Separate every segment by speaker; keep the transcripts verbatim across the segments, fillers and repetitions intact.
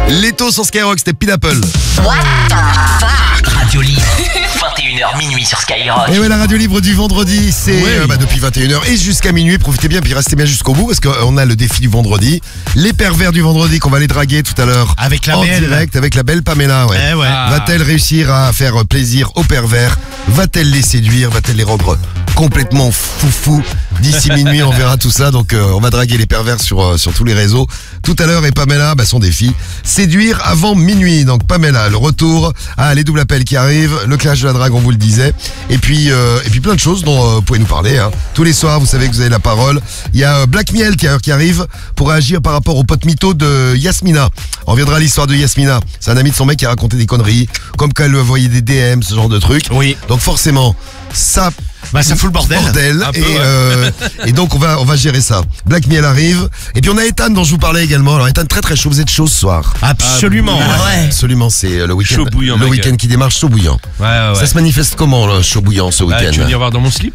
Speaker 1: Leto sur Skyrock, c'était Pineapple.
Speaker 2: What the fuck? Radio Libre, vingt et une heures minuit sur Skyrock.
Speaker 1: Et ouais, la radio libre du vendredi, c'est
Speaker 3: Ouais.
Speaker 1: euh, bah, depuis vingt et une heures et jusqu'à minuit. Profitez bien, puis restez bien jusqu'au bout parce qu'on a le défi du vendredi. Les pervers du vendredi qu'on va aller draguer tout à l'heure.
Speaker 3: Avec la
Speaker 1: en
Speaker 3: belle.
Speaker 1: direct avec la belle Pamela. Ouais.
Speaker 3: Eh ouais.
Speaker 1: Va-t-elle réussir à faire plaisir aux pervers? Va-t-elle les séduire? Va-t-elle les rendre complètement foufou? D'ici minuit, on verra tout ça. Donc, euh, on va draguer les pervers sur, euh, sur tous les réseaux. Tout à l'heure, et Pamela, bah, son défi, séduire avant minuit. Donc, Pamela, le retour. Ah, les doubles appels qui arrivent. Le clash de la drague, on vous le disait. Et puis, euh, et puis plein de choses dont euh, vous pouvez nous parler. Hein. Tous les soirs, vous savez que vous avez la parole. Il y a euh, Black Miel qui, qui arrive pour réagir par rapport au pote mytho de Yasmina. On reviendra à l'histoire de Yasmina. C'est un ami de son mec qui a raconté des conneries. Comme quand elle lui envoyait des D M, ce genre de trucs.
Speaker 3: Oui.
Speaker 1: Donc, forcément, ça...
Speaker 3: Bah ça fout le bordel.
Speaker 1: bordel
Speaker 3: Un peu,
Speaker 1: et,
Speaker 3: ouais.
Speaker 1: euh, et donc on va on va gérer ça. Black Miel arrive et puis on a Ethan dont je vous parlais également. Alors Ethan très très chaud, vous êtes chaud ce soir.
Speaker 3: Absolument.
Speaker 4: Ah ouais.
Speaker 1: Absolument, c'est le week-end.
Speaker 5: Chaud bouillant,
Speaker 1: le
Speaker 5: mec.
Speaker 1: week-end qui démarre chaud bouillant.
Speaker 5: Ouais, ouais, ouais.
Speaker 1: Ça se manifeste comment le chaud bouillant ce
Speaker 5: Ah,
Speaker 1: week-end?
Speaker 5: tu veux venir voir dans mon slip?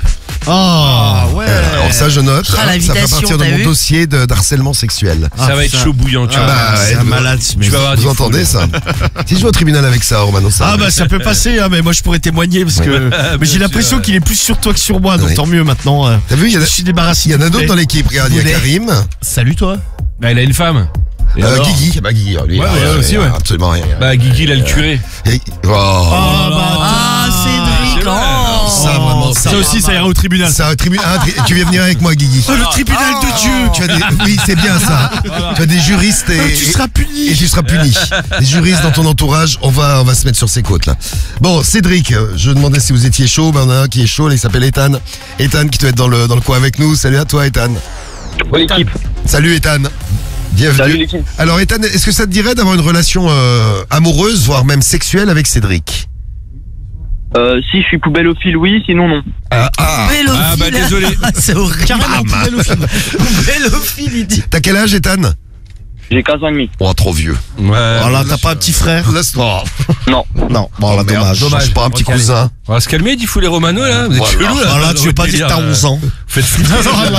Speaker 3: Ah ouais.
Speaker 1: Euh, Alors ça je note,
Speaker 4: Ah,
Speaker 1: hein, ça fait
Speaker 4: l'invitation,
Speaker 1: partir de
Speaker 4: t'as
Speaker 1: mon
Speaker 4: vu
Speaker 1: dossier de d'harcèlement sexuel.
Speaker 5: Ça va être
Speaker 3: putain.
Speaker 5: chaud bouillant, tu
Speaker 3: Ah,
Speaker 5: vois.
Speaker 1: bah,
Speaker 3: c'est
Speaker 1: ouais,
Speaker 3: un
Speaker 1: vous-
Speaker 3: malade. mais-
Speaker 5: tu vas voir
Speaker 1: Vous
Speaker 5: des
Speaker 1: entendez ça? Si je vais au tribunal avec ça, Romano, ça.
Speaker 3: Ah bah ça peut passer, hein, mais moi je pourrais témoigner parce que mais j'ai l'impression qu'il est plus sur toi que sur moi, donc
Speaker 1: Oui.
Speaker 3: tant mieux maintenant. euh,
Speaker 1: T'as vu, il y en
Speaker 3: Je
Speaker 1: a,
Speaker 3: suis débarrassé.
Speaker 1: il y en a d'autres dans l'équipe. Regarde, il y a
Speaker 3: Boulet.
Speaker 1: Karim,
Speaker 3: Salut toi.
Speaker 5: Bah, il a une femme. Et
Speaker 1: euh,
Speaker 5: alors
Speaker 1: Guigui. Bah Guigui, lui,
Speaker 5: Ouais,
Speaker 1: il a-
Speaker 5: ouais, aussi,
Speaker 1: il a
Speaker 5: ouais.
Speaker 1: absolument rien.
Speaker 5: Bah, Guigui, il a le curé.
Speaker 1: Et- oh.
Speaker 3: Ah bah
Speaker 4: Ah, Cédric,
Speaker 5: c'est vrai.
Speaker 4: oh.
Speaker 1: Ça, vraiment, ça.
Speaker 3: ça aussi ça ira au tribunal.
Speaker 1: Ça, tribu- ah, tri- tu viens venir avec moi, Guigui.
Speaker 3: Oh, le tribunal de Dieu.
Speaker 1: Tu as des, oui, c'est bien ça. Tu as des juristes et,
Speaker 3: Ah, tu seras
Speaker 1: et
Speaker 3: puni.
Speaker 1: tu seras puni. Des juristes dans ton entourage, on va, on va se mettre sur ses côtes là. Bon, Cédric, euh, je demandais si vous étiez chaud. Ben, on en a un qui est chaud, là, il s'appelle Ethan. Ethan qui doit être dans le, dans le coin avec nous. Salut à toi, Ethan.
Speaker 6: Ouais, l'équipe.
Speaker 1: Salut, Ethan. Bienvenue.
Speaker 6: Salut l'équipe.
Speaker 1: Alors, Ethan, est-ce que ça te dirait d'avoir une relation euh, amoureuse, voire même sexuelle avec Cédric?
Speaker 6: Euh, si je suis poubellophile, oui, sinon non.
Speaker 1: Ah, ah.
Speaker 4: Pélophile.
Speaker 5: Ah, bah, désolé.
Speaker 4: C'est horrible.
Speaker 3: Carrément pédophile.
Speaker 4: Pélophile, il dit.
Speaker 1: T'as quel âge, Ethan?
Speaker 6: J'ai quinze ans et demi.
Speaker 1: Oh, trop vieux.
Speaker 5: Ouais.
Speaker 3: Oh là t'as pas un petit frère?
Speaker 1: Laisse-moi.
Speaker 6: Non.
Speaker 3: Non. Bon là
Speaker 1: Merde,
Speaker 3: dommage.
Speaker 1: dommage. Pas un petit
Speaker 5: Ok, allez.
Speaker 1: cousin.
Speaker 5: On va se calmer, dit fou les Romano, là. Vous êtes
Speaker 1: Voilà.
Speaker 5: chelou, là.
Speaker 3: Oh là tu veux pas dire que t'as onze ans?
Speaker 5: Faites flipper.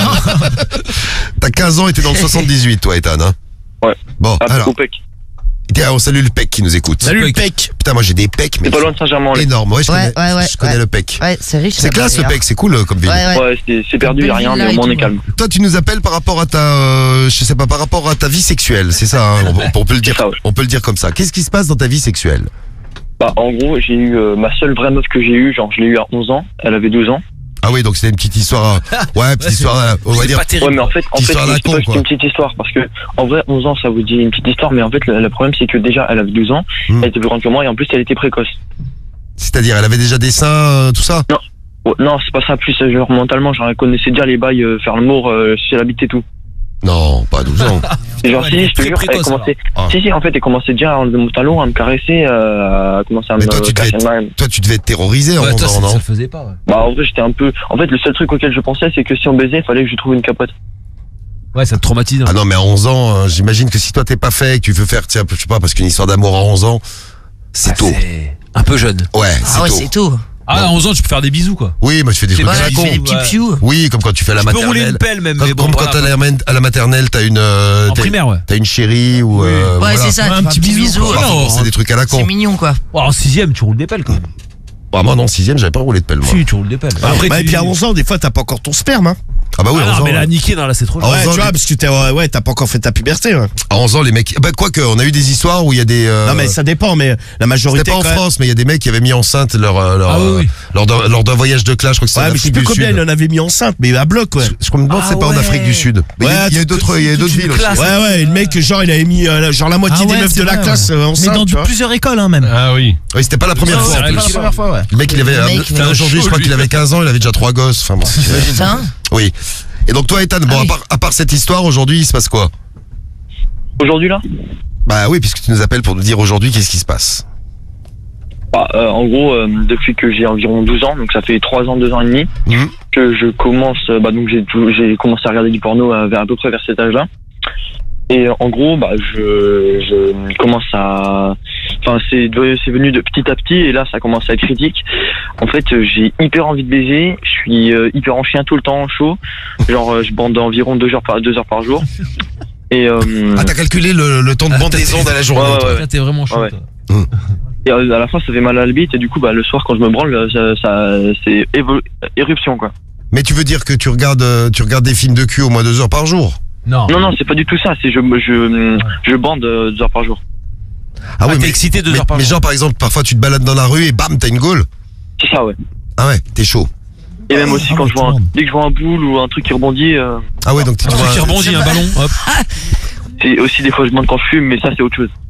Speaker 1: T'as quinze ans et t'es dans le soixante-dix-huit, toi, Ethan. Hein
Speaker 6: Ouais.
Speaker 1: Bon,
Speaker 6: Ah,
Speaker 1: alors,
Speaker 6: au P E C.
Speaker 1: tiens, on salue le P E C qui nous écoute.
Speaker 3: Salut le pec.
Speaker 1: Putain, moi j'ai des P E C, mais
Speaker 6: C'est pas loin de Saint-Germain-en-Laye.
Speaker 1: énorme. Ouais, je
Speaker 4: Ouais,
Speaker 1: connais,
Speaker 4: ouais, ouais,
Speaker 1: je connais
Speaker 4: ouais.
Speaker 1: le P E C.
Speaker 4: Ouais, c'est riche.
Speaker 1: C'est classe le P E C, c'est cool euh, comme ville.
Speaker 4: Ouais, ouais.
Speaker 6: Ouais, c'est c'est perdu, y a rien,
Speaker 4: Belle
Speaker 6: mais
Speaker 4: villa
Speaker 6: au moins on
Speaker 4: et
Speaker 6: est
Speaker 4: tout,
Speaker 6: calme.
Speaker 1: Toi, tu nous appelles par rapport à ta, euh, je sais pas, par rapport à ta vie sexuelle, c'est ça, hein, on, on peut le dire,
Speaker 6: C'est ça, ouais.
Speaker 1: on peut le dire comme ça. Qu'est-ce qui se passe dans ta vie sexuelle?
Speaker 6: Bah, en gros, j'ai eu euh, ma seule vraie meuf que j'ai eue, genre je l'ai eue à onze ans, elle avait douze ans.
Speaker 1: Ah oui, donc c'était une petite histoire, euh, ouais, petite histoire, euh, on va dire.
Speaker 6: Ouais, mais en fait, en fait,
Speaker 1: Histoire à la
Speaker 6: c'est pas
Speaker 1: con,
Speaker 6: juste
Speaker 1: quoi.
Speaker 6: une petite histoire, parce que en vrai, onze ans, ça vous dit une petite histoire, mais en fait, le, le problème, c'est que déjà, elle avait douze ans,
Speaker 1: Hmm.
Speaker 6: elle était plus grande que moi, et en plus, elle était précoce.
Speaker 1: C'est-à-dire, elle avait déjà des seins, euh, tout ça?
Speaker 6: Oh, non, c'est pas ça, plus euh, genre mentalement, genre elle connaissait déjà les bails, euh, faire l'amour, euh, si elle habitait tout.
Speaker 1: Non, pas douze ans.
Speaker 6: Et genre,
Speaker 4: Ouais,
Speaker 6: si,
Speaker 4: elle
Speaker 6: je te
Speaker 4: était
Speaker 6: jure,
Speaker 4: très
Speaker 6: elle
Speaker 4: précoce,
Speaker 6: commençait.
Speaker 1: alors. Ah.
Speaker 6: Si, si, en fait, elle commençait déjà à enlever mon talon, à me caresser, euh, à commencer à
Speaker 1: Mais
Speaker 6: me
Speaker 1: toi, tu devais
Speaker 6: casser ma main.
Speaker 1: Toi, tu devais être terrorisé en
Speaker 4: Ouais,
Speaker 1: onze
Speaker 4: toi,
Speaker 1: ans,
Speaker 4: ça,
Speaker 1: non?
Speaker 4: ça le faisait pas, ouais.
Speaker 6: Bah, en vrai, j'étais un peu. En fait, le seul truc auquel je pensais, c'est que si on baisait, il fallait que je trouve une capote.
Speaker 4: Ouais, ça te traumatise.
Speaker 1: Ah non, mais à onze ans, euh, j'imagine que si toi t'es pas fait et que tu veux faire, tiens, je sais pas, parce qu'une histoire d'amour à onze ans, c'est tôt.
Speaker 4: Un peu jeune.
Speaker 1: Ouais, c'est
Speaker 4: Ah ouais,
Speaker 1: tôt.
Speaker 4: c'est tout.
Speaker 5: Ah, à onze ans, tu peux faire des bisous, quoi.
Speaker 1: Oui, moi je fais des trucs
Speaker 4: Ouais,
Speaker 1: à la
Speaker 4: tu
Speaker 1: con.
Speaker 4: fais des petits
Speaker 5: ouais.
Speaker 4: pious.
Speaker 1: Oui, comme quand tu fais à la
Speaker 5: Tu peux rouler
Speaker 1: maternelle.
Speaker 5: une pelle, même.
Speaker 1: Comme,
Speaker 5: mais bon,
Speaker 1: comme quand
Speaker 5: voilà.
Speaker 1: à la, à la maternelle, t'as une, euh,
Speaker 5: En
Speaker 1: t'as-
Speaker 5: primaire, ouais.
Speaker 1: t'as une chérie ou. euh,
Speaker 4: Ouais,
Speaker 1: voilà.
Speaker 4: c'est ça.
Speaker 5: Ouais,
Speaker 4: tu
Speaker 5: un
Speaker 4: fais
Speaker 5: petit bisou,
Speaker 4: bisou.
Speaker 5: quoi.
Speaker 1: Enfin,
Speaker 5: Non,
Speaker 1: c'est des trucs à la con.
Speaker 4: C'est mignon, quoi.
Speaker 5: Oh, en sixième, tu roules des pelles, quand même.
Speaker 1: Ah, moi, non, en sixième, j'avais pas roulé de pelle, moi.
Speaker 5: Si, tu roules des pelles. Après,
Speaker 3: Bah, et
Speaker 5: tu-
Speaker 3: puis à onze ans des fois t'as pas encore ton sperme hein.
Speaker 1: Ah, bah oui,
Speaker 5: Ah
Speaker 1: à onze
Speaker 5: non,
Speaker 1: ans.
Speaker 5: mais là, niqué, non, là, c'est trop.
Speaker 1: Ah,
Speaker 3: Ouais
Speaker 1: onze ans,
Speaker 3: tu vois
Speaker 1: les-
Speaker 3: parce que t'es ouais, ouais, t'as pas encore fait ta puberté ouais.
Speaker 1: À onze ans, les mecs. Bah, quoique, on a eu des histoires où il y a des. euh,
Speaker 3: Non mais ça dépend mais la
Speaker 1: C'était
Speaker 3: majorité
Speaker 1: pas en
Speaker 3: quand même-
Speaker 1: France, mais il y a des mecs qui avaient mis enceinte leur, euh, leur,
Speaker 5: Ah oui, oui.
Speaker 1: euh, lors d'un lors d'un voyage de classe, je crois que c'était
Speaker 3: Ouais
Speaker 1: en
Speaker 3: mais je sais
Speaker 1: Afrique
Speaker 3: plus
Speaker 1: du
Speaker 3: combien
Speaker 1: Sud.
Speaker 3: il en avait mis enceinte mais à bloc ouais.
Speaker 1: Je me demande si
Speaker 4: Ah
Speaker 1: c'est pas en
Speaker 4: ouais.
Speaker 1: Afrique du Sud. Mais il y a-
Speaker 3: Ouais,
Speaker 1: il y a
Speaker 3: toute-
Speaker 1: d'autres, il y a
Speaker 4: toute
Speaker 1: d'autres
Speaker 4: une
Speaker 1: villes aussi.
Speaker 4: classe.
Speaker 3: Ouais ouais le mec genre il avait mis euh, genre la moitié
Speaker 7: Ah
Speaker 3: des
Speaker 7: ouais,
Speaker 3: meufs
Speaker 7: c'est
Speaker 3: de la
Speaker 7: vrai,
Speaker 3: classe euh,
Speaker 7: Mais
Speaker 3: enceinte
Speaker 7: dans
Speaker 3: tu
Speaker 7: du-
Speaker 3: vois.
Speaker 7: plusieurs écoles, hein, même.
Speaker 5: Ah oui.
Speaker 1: Oui, c'était pas la première
Speaker 5: Non,
Speaker 1: fois.
Speaker 5: c'est
Speaker 1: en
Speaker 5: vrai,
Speaker 1: plus.
Speaker 5: pas la première
Speaker 7: fois, ouais.
Speaker 1: Le mec, il avait,
Speaker 4: Le mec,
Speaker 1: là,
Speaker 4: il
Speaker 1: aujourd'hui, je crois qu'il avait quinze ans, il avait déjà trois gosses. Enfin, bon.
Speaker 4: Putain.
Speaker 1: Oui. Et donc, toi, Ethan, bon,
Speaker 4: Ah
Speaker 1: à
Speaker 4: oui.
Speaker 1: part, à part cette histoire, aujourd'hui, il se passe quoi?
Speaker 6: Aujourd'hui, là
Speaker 1: Bah oui, puisque tu nous appelles pour nous dire aujourd'hui qu'est-ce qui se passe.
Speaker 6: bah, euh, En gros, euh, depuis que j'ai environ douze ans, donc ça fait trois ans, deux ans et demi,
Speaker 1: Mhm.
Speaker 6: que je commence. euh, Bah, donc j'ai tout- j'ai commencé à regarder du porno euh, vers, à peu près vers cet âge-là. Et euh, en gros, bah, je, je commence à. Enfin, c'est de- c'est venu de petit à petit, et là, ça commence à être critique. En fait, euh, j'ai hyper envie de baiser. Je suis euh, hyper en chien tout le temps, chaud. Genre, euh, je bande environ deux heures par deux heures par jour. Et, euh,
Speaker 1: Ah, t'as calculé le, le temps de bandaison dans la journée.
Speaker 6: Ouais, ouais,
Speaker 1: toi.
Speaker 6: ouais.
Speaker 5: Là, t'es vraiment chaud,
Speaker 6: Ouais.
Speaker 5: toi.
Speaker 6: et euh, à la fin, ça fait mal à la bite. Et du coup, bah, le soir, quand je me branle, ça, ça c'est évo- éruption, quoi.
Speaker 1: Mais tu veux dire que tu regardes, euh, tu regardes des films de cul au moins deux heures par jour?
Speaker 5: Non.
Speaker 6: Non, non, c'est pas du tout ça. C'est je, je, je bande euh, deux heures par jour.
Speaker 1: Ah oui,
Speaker 5: t'es
Speaker 1: mais
Speaker 5: excité deux
Speaker 1: mais,
Speaker 5: heures par
Speaker 1: mais
Speaker 5: jour.
Speaker 1: genre par exemple, parfois tu te balades dans la rue et bam, t'as une gaule.
Speaker 6: C'est ça, ouais.
Speaker 1: Ah ouais, t'es chaud.
Speaker 6: Et même aussi,
Speaker 3: Ah,
Speaker 6: quand
Speaker 3: mais
Speaker 6: je vois un,
Speaker 3: tout le monde.
Speaker 6: dès que je vois un boule ou un truc qui rebondit, euh,
Speaker 1: Ah ouais, donc tu
Speaker 5: Un truc
Speaker 1: vois-
Speaker 5: qui rebondit, un ballon, hop.
Speaker 6: c'est aussi des fois je demande quand je fume, mais ça, c'est autre chose.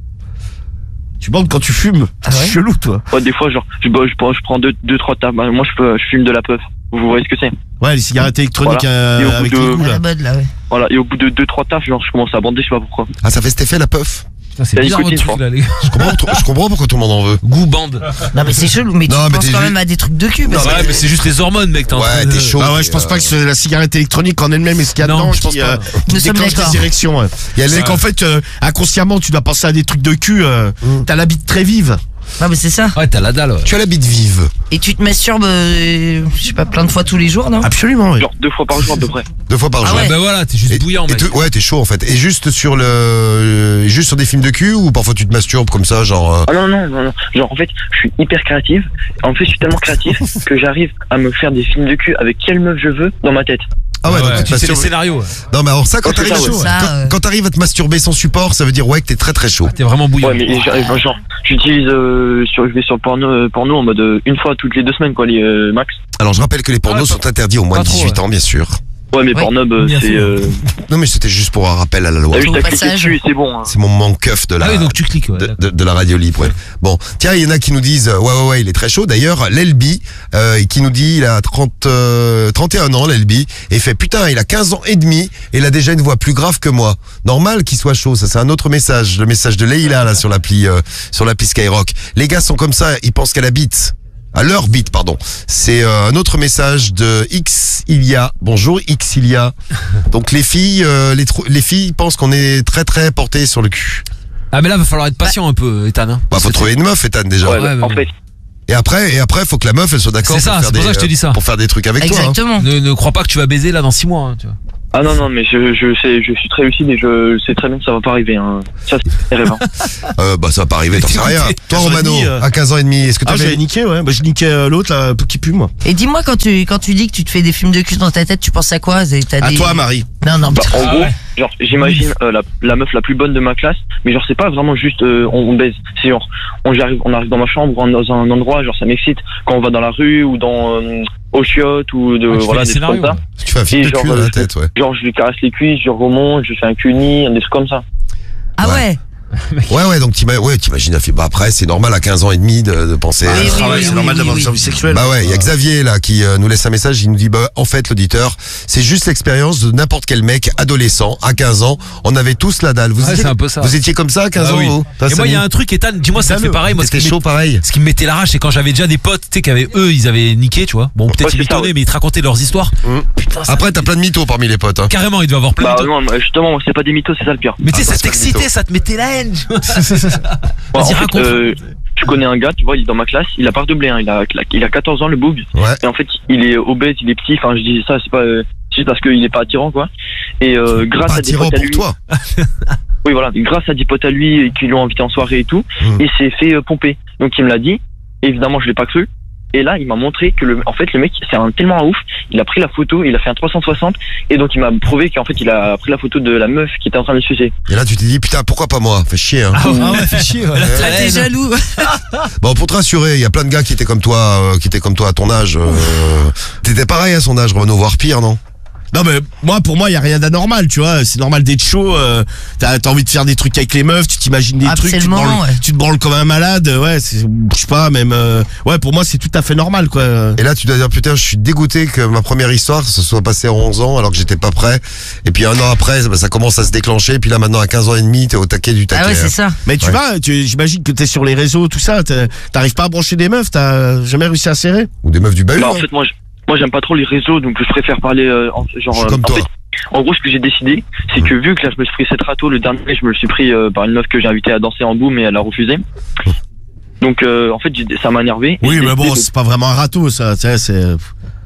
Speaker 3: Tu bandes quand tu fumes.
Speaker 4: Ah ouais
Speaker 3: C'est chelou, toi.
Speaker 6: Ouais, des fois, genre, je, bah, je, prends- je prends deux, deux, trois tables. Bah, moi, je, peux, je fume de la puff. Vous voyez ce que c'est?
Speaker 3: Ouais, les cigarettes électroniques
Speaker 6: Voilà. Et au
Speaker 3: euh,
Speaker 6: bout
Speaker 3: avec
Speaker 6: de-
Speaker 3: les goûts,
Speaker 4: À
Speaker 3: là.
Speaker 4: la mode, là, ouais.
Speaker 6: Voilà. Et au bout de deux, trois tafs, genre, je commence à bander, je sais pas pourquoi.
Speaker 1: Ah, ça fait cet effet la puff.
Speaker 5: Putain, c'est
Speaker 6: La
Speaker 5: bizarre votre
Speaker 6: nicotine,
Speaker 5: truc
Speaker 6: je
Speaker 5: là, les gars.
Speaker 1: Je comprends, je comprends pourquoi tout le monde en veut.
Speaker 5: Goût bande.
Speaker 4: Non, mais c'est chelou, mais tu
Speaker 1: Non, mais
Speaker 4: penses
Speaker 1: t'es
Speaker 4: quand
Speaker 1: ju-
Speaker 4: même à des trucs de cul. Parce
Speaker 5: Ouais,
Speaker 4: que...
Speaker 5: mais c'est juste les hormones, mec. T'es en train
Speaker 1: Ouais,
Speaker 5: de-
Speaker 1: t'es chaud.
Speaker 3: Ah ouais, je pense
Speaker 1: euh,
Speaker 3: pas que c'est la cigarette électronique en elle-même et ce qu'il y a
Speaker 5: Non,
Speaker 3: dedans
Speaker 5: je pense
Speaker 3: qui,
Speaker 5: pas.
Speaker 3: euh, qui
Speaker 4: Nous sommes
Speaker 3: déclenche
Speaker 4: d'accord.
Speaker 3: des érections. Ouais.
Speaker 1: Il y a les-
Speaker 3: C'est qu'en fait, euh, inconsciemment, tu dois penser à des trucs de cul. euh,
Speaker 1: Mm.
Speaker 3: T'as la bite très vive.
Speaker 4: Non, mais c'est ça.
Speaker 5: Ouais, t'as la dalle, ouais.
Speaker 1: Tu as la bite vive.
Speaker 4: Et tu te masturbes, euh, je sais pas, plein de fois tous les jours, non?
Speaker 3: Absolument, oui.
Speaker 6: Genre, deux fois par jour, à peu près.
Speaker 1: Deux fois par
Speaker 4: Ah
Speaker 1: jour.
Speaker 4: ouais.
Speaker 5: Bah voilà, t'es juste
Speaker 1: Et-
Speaker 5: bouillant,
Speaker 1: et
Speaker 5: mec.
Speaker 1: te- ouais, t'es chaud en fait. Et juste sur le, euh, juste sur des films de cul ou parfois tu te masturbes comme ça, genre. euh,
Speaker 6: Ah non, non, non, non. Genre, en fait, je suis hyper créatif. En fait, je suis tellement créatif que j'arrive à me faire des films de cul avec quelle meuf je veux dans ma tête.
Speaker 1: Ah ouais, donc tu te
Speaker 5: tu sais les
Speaker 1: masturbes.
Speaker 5: scénarios. ouais.
Speaker 1: Non mais alors ça, quand
Speaker 6: Ouais, c'est
Speaker 1: t'arrives,
Speaker 6: ça,
Speaker 4: ouais.
Speaker 1: quand,
Speaker 4: Ça, euh.
Speaker 1: quand t'arrives à te masturber sans support, ça veut dire ouais que t'es très très chaud.
Speaker 5: T'es vraiment bouillant.
Speaker 6: Ouais, mais j'arrive, genre, j'utilise, euh, sur, je vais sur porno, euh, porno en mode euh, une fois toutes les deux semaines, quoi, les euh, max.
Speaker 1: Alors je rappelle que les pornos
Speaker 5: Ouais,
Speaker 1: sont interdits aux moins
Speaker 5: pas
Speaker 1: de
Speaker 5: trop,
Speaker 1: dix-huit ans, bien sûr.
Speaker 6: Ouais, mais
Speaker 4: Ouais,
Speaker 6: Pornhub, euh,
Speaker 5: bien
Speaker 6: c'est.
Speaker 5: sûr.
Speaker 6: Euh,
Speaker 1: Non mais c'était juste pour un rappel à la loi.
Speaker 6: T'as juste
Speaker 4: Au
Speaker 6: à cliquer
Speaker 4: passage.
Speaker 6: dessus et c'est bon. Hein.
Speaker 1: C'est mon moment keuf de la.
Speaker 5: Ah oui, donc tu cliques, ouais.
Speaker 1: de,
Speaker 5: d'accord.
Speaker 1: de- de la radio libre. Ouais. Bon, tiens, il y en a qui nous disent, euh, ouais, ouais, ouais, il est très chaud. D'ailleurs, l'Elbi, euh, qui nous dit, il a trente, euh, trente et un ans, l'Elbi, et il fait, putain, il a quinze ans et demi, et il a déjà une voix plus grave que moi. Normal qu'il soit chaud, ça c'est un autre message, le message de Leïla, là, sur l'appli, euh, sur l'appli Skyrock. Les gars sont comme ça, ils pensent qu'à la bite. À leur bite, pardon. C'est euh, un autre message de X Ilia. Bonjour X Ilia. Donc les filles, euh, les, trou- les filles pensent qu'on est très très porté sur le cul.
Speaker 5: Ah, mais là, va falloir être patient un peu, Ethan. hein.
Speaker 1: Bah
Speaker 5: Parce
Speaker 1: faut
Speaker 5: que
Speaker 1: trouver une meuf, Ethan déjà.
Speaker 6: Ouais,
Speaker 5: ouais,
Speaker 6: bah, en
Speaker 5: mais
Speaker 6: fait,
Speaker 1: Et après, et après, faut que la meuf elle soit d'accord
Speaker 5: C'est
Speaker 1: pour,
Speaker 5: ça,
Speaker 1: faire
Speaker 5: c'est pour
Speaker 1: des,
Speaker 5: ça que je te dis ça.
Speaker 1: pour faire des trucs avec toi. hein.
Speaker 4: Exactement.
Speaker 5: Ne, ne crois pas que tu vas baiser là dans six mois. hein, tu vois.
Speaker 6: ah non, non, mais je, je sais, je suis très lucide et je sais très bien que ça va pas arriver. Hein. Ça, c'est rêve. Hein.
Speaker 1: Euh, bah ça va pas arriver, t'en sais rien. Toi
Speaker 3: quinze ans et
Speaker 1: Romano,
Speaker 3: demi, euh.
Speaker 1: à quinze ans et demi, est-ce que
Speaker 3: Ah,
Speaker 1: t'avais
Speaker 3: j'avais niqué, ouais. Bah, je niquais euh, l'autre, là, qui pue, moi.
Speaker 4: Et dis-moi, quand tu, quand tu dis que tu te fais des films de cul dans ta tête, tu penses à quoi? T'as
Speaker 3: À
Speaker 4: des...
Speaker 3: toi, Marie.
Speaker 4: Non, non,
Speaker 6: Bah,
Speaker 4: putain.
Speaker 6: en
Speaker 5: Ah
Speaker 6: gros,
Speaker 5: ouais.
Speaker 6: genre, j'imagine euh, la, la meuf la plus bonne de ma classe, mais genre, c'est pas vraiment juste euh, on, on baise. C'est genre, on, j'arrive, on arrive dans ma chambre ou dans un endroit, genre, ça m'excite quand on va dans la rue ou dans euh, au chiottes ou de
Speaker 5: Ah, tu fais
Speaker 6: voilà
Speaker 5: des
Speaker 6: des trucs
Speaker 5: scénarios,
Speaker 6: comme ça.
Speaker 5: ouais.
Speaker 1: Parce que tu fais un film
Speaker 6: Et
Speaker 1: de
Speaker 6: genre,
Speaker 1: cul dans
Speaker 6: euh,
Speaker 1: la tête, ouais.
Speaker 6: Genre, je lui caresse les cuisses, je remonte, je fais un cuni, des trucs comme ça.
Speaker 4: Ah
Speaker 1: Ouais.
Speaker 4: ouais.
Speaker 1: Ouais, ouais, donc t'ima- ouais, t'imagines un film. Bah après, c'est normal à quinze ans et demi de, de penser.
Speaker 4: Oui,
Speaker 1: à-
Speaker 4: oui,
Speaker 3: Travail,
Speaker 4: oui,
Speaker 3: c'est
Speaker 4: oui,
Speaker 3: normal
Speaker 4: oui,
Speaker 3: d'avoir
Speaker 4: oui.
Speaker 3: des envies sexuelles.
Speaker 1: Bah ouais, il y a Xavier là qui euh, nous laisse un message, il nous dit bah en fait l'auditeur, c'est juste l'expérience de n'importe quel mec adolescent à quinze ans, on avait tous la dalle. Vous
Speaker 5: Ouais,
Speaker 1: étiez
Speaker 5: c'est un peu ça.
Speaker 1: Vous étiez comme ça à quinze
Speaker 5: Ah
Speaker 1: ans
Speaker 5: oui.
Speaker 1: vous Toi,
Speaker 5: Et moi, il y a
Speaker 1: Samy
Speaker 5: un truc, Ethan, dis-moi, ça me fait pareil. Moi, ce
Speaker 1: T'étais
Speaker 5: qui,
Speaker 1: chaud
Speaker 5: me-
Speaker 1: pareil.
Speaker 5: ce qui me mettait la rage, c'est quand j'avais déjà des potes, tu sais, qui avaient, eux, ils avaient niqué, tu vois. Bon, peut-être
Speaker 6: Ouais,
Speaker 5: ils
Speaker 6: c'est ça,
Speaker 5: mythonnaient,
Speaker 6: ouais.
Speaker 5: mais ils te racontaient leurs histoires.
Speaker 1: Mmh.
Speaker 5: Putain, ça-
Speaker 1: Après t'as plein de mythos parmi les potes. Hein.
Speaker 5: Carrément, il devait avoir plein
Speaker 6: Bah
Speaker 5: de.
Speaker 6: non, moi, justement, moi, c'est pas des mythos, c'est ça le pire.
Speaker 5: Mais tu sais,
Speaker 1: Ah,
Speaker 5: ça
Speaker 1: bah, c'est pas des
Speaker 5: t'excitait,
Speaker 1: mythos.
Speaker 5: ça te mettait la haine. tu vois.
Speaker 6: Ouais, en
Speaker 5: Vas-y,
Speaker 6: fait,
Speaker 5: raconte.
Speaker 6: euh, je connais un gars, tu vois, il est dans ma classe, il a pas redoublé, hein, il a, il a quatorze ans, le boug.
Speaker 1: Ouais.
Speaker 6: Et en fait, il est obèse, il est petit, enfin, je dis ça, c'est pas, euh, c'est juste parce qu'il est pas attirant, quoi. Et, euh, grâce
Speaker 1: Pas
Speaker 6: à des
Speaker 1: attirant
Speaker 6: potes à
Speaker 1: pour
Speaker 6: lui.
Speaker 1: toi.
Speaker 6: Oui, voilà, grâce à des potes à lui et qui l'ont invité en soirée et tout,
Speaker 1: Mm.
Speaker 6: il s'est fait euh, pomper. Donc, il me l'a dit. Évidemment, je l'ai pas cru. Et là, il m'a montré que le, en fait, le mec, c'est un tellement un ouf. Il a pris la photo, il a fait un trois cent soixante, et donc il m'a prouvé qu'en fait, il a pris la photo de la meuf qui était en train de le sucer.
Speaker 1: Et là tu t'es dit putain pourquoi pas moi, fait chier hein.
Speaker 5: Ah ouais, fais chier. ouais.
Speaker 4: Ah, t'es jaloux.
Speaker 1: Bon pour te rassurer, il y a plein de gars qui étaient comme toi, euh, qui étaient comme toi à ton âge. Euh, T'étais pareil à son âge, Renaud, voire pire non?
Speaker 3: Non mais moi pour moi il y a rien d'anormal, tu vois, c'est normal d'être chaud, euh, t'as t'as envie de faire des trucs avec les meufs, tu t'imagines des
Speaker 4: Ah,
Speaker 3: trucs,
Speaker 4: c'est
Speaker 3: tu te,
Speaker 4: le
Speaker 3: branles,
Speaker 4: moment, ouais.
Speaker 3: tu te branles comme un malade, ouais, c'est, je sais pas, même euh, ouais, pour moi c'est tout à fait normal quoi.
Speaker 1: Et là, tu dois dire, putain, je suis dégoûté que ma première histoire se soit passée à onze ans alors que j'étais pas prêt. Et puis un an après, bah, ça commence à se déclencher. Et puis là, maintenant, à quinze ans et demi, t'es au taquet du taquet.
Speaker 4: Ah ouais, c'est ça.
Speaker 3: Mais tu
Speaker 1: Ouais.
Speaker 3: vas, tu, j'imagine que t'es sur les réseaux, tout ça, t'es- t'arrives pas à brancher des meufs, t'as jamais réussi à serrer?
Speaker 1: Ou des meufs du bahut.
Speaker 6: Bah, en
Speaker 1: hein.
Speaker 6: fait, moi, je- moi, j'aime pas trop les réseaux, donc je préfère parler, euh, en,
Speaker 1: Je
Speaker 6: genre,
Speaker 1: suis
Speaker 6: euh,
Speaker 1: comme
Speaker 6: en
Speaker 1: toi.
Speaker 6: fait, en gros, ce que j'ai décidé, c'est que vu que là, je me suis pris cette râteau, le dernier, je me le suis pris euh, par une meuf que j'ai invitée à danser en boum, mais elle a refusé. Donc, euh, en fait, j'ai- ça m'a énervé. Et
Speaker 3: Oui,
Speaker 6: j'ai
Speaker 3: mais bon,
Speaker 6: décidé de-
Speaker 3: c'est pas vraiment un râteau, ça, tu sais, c'est.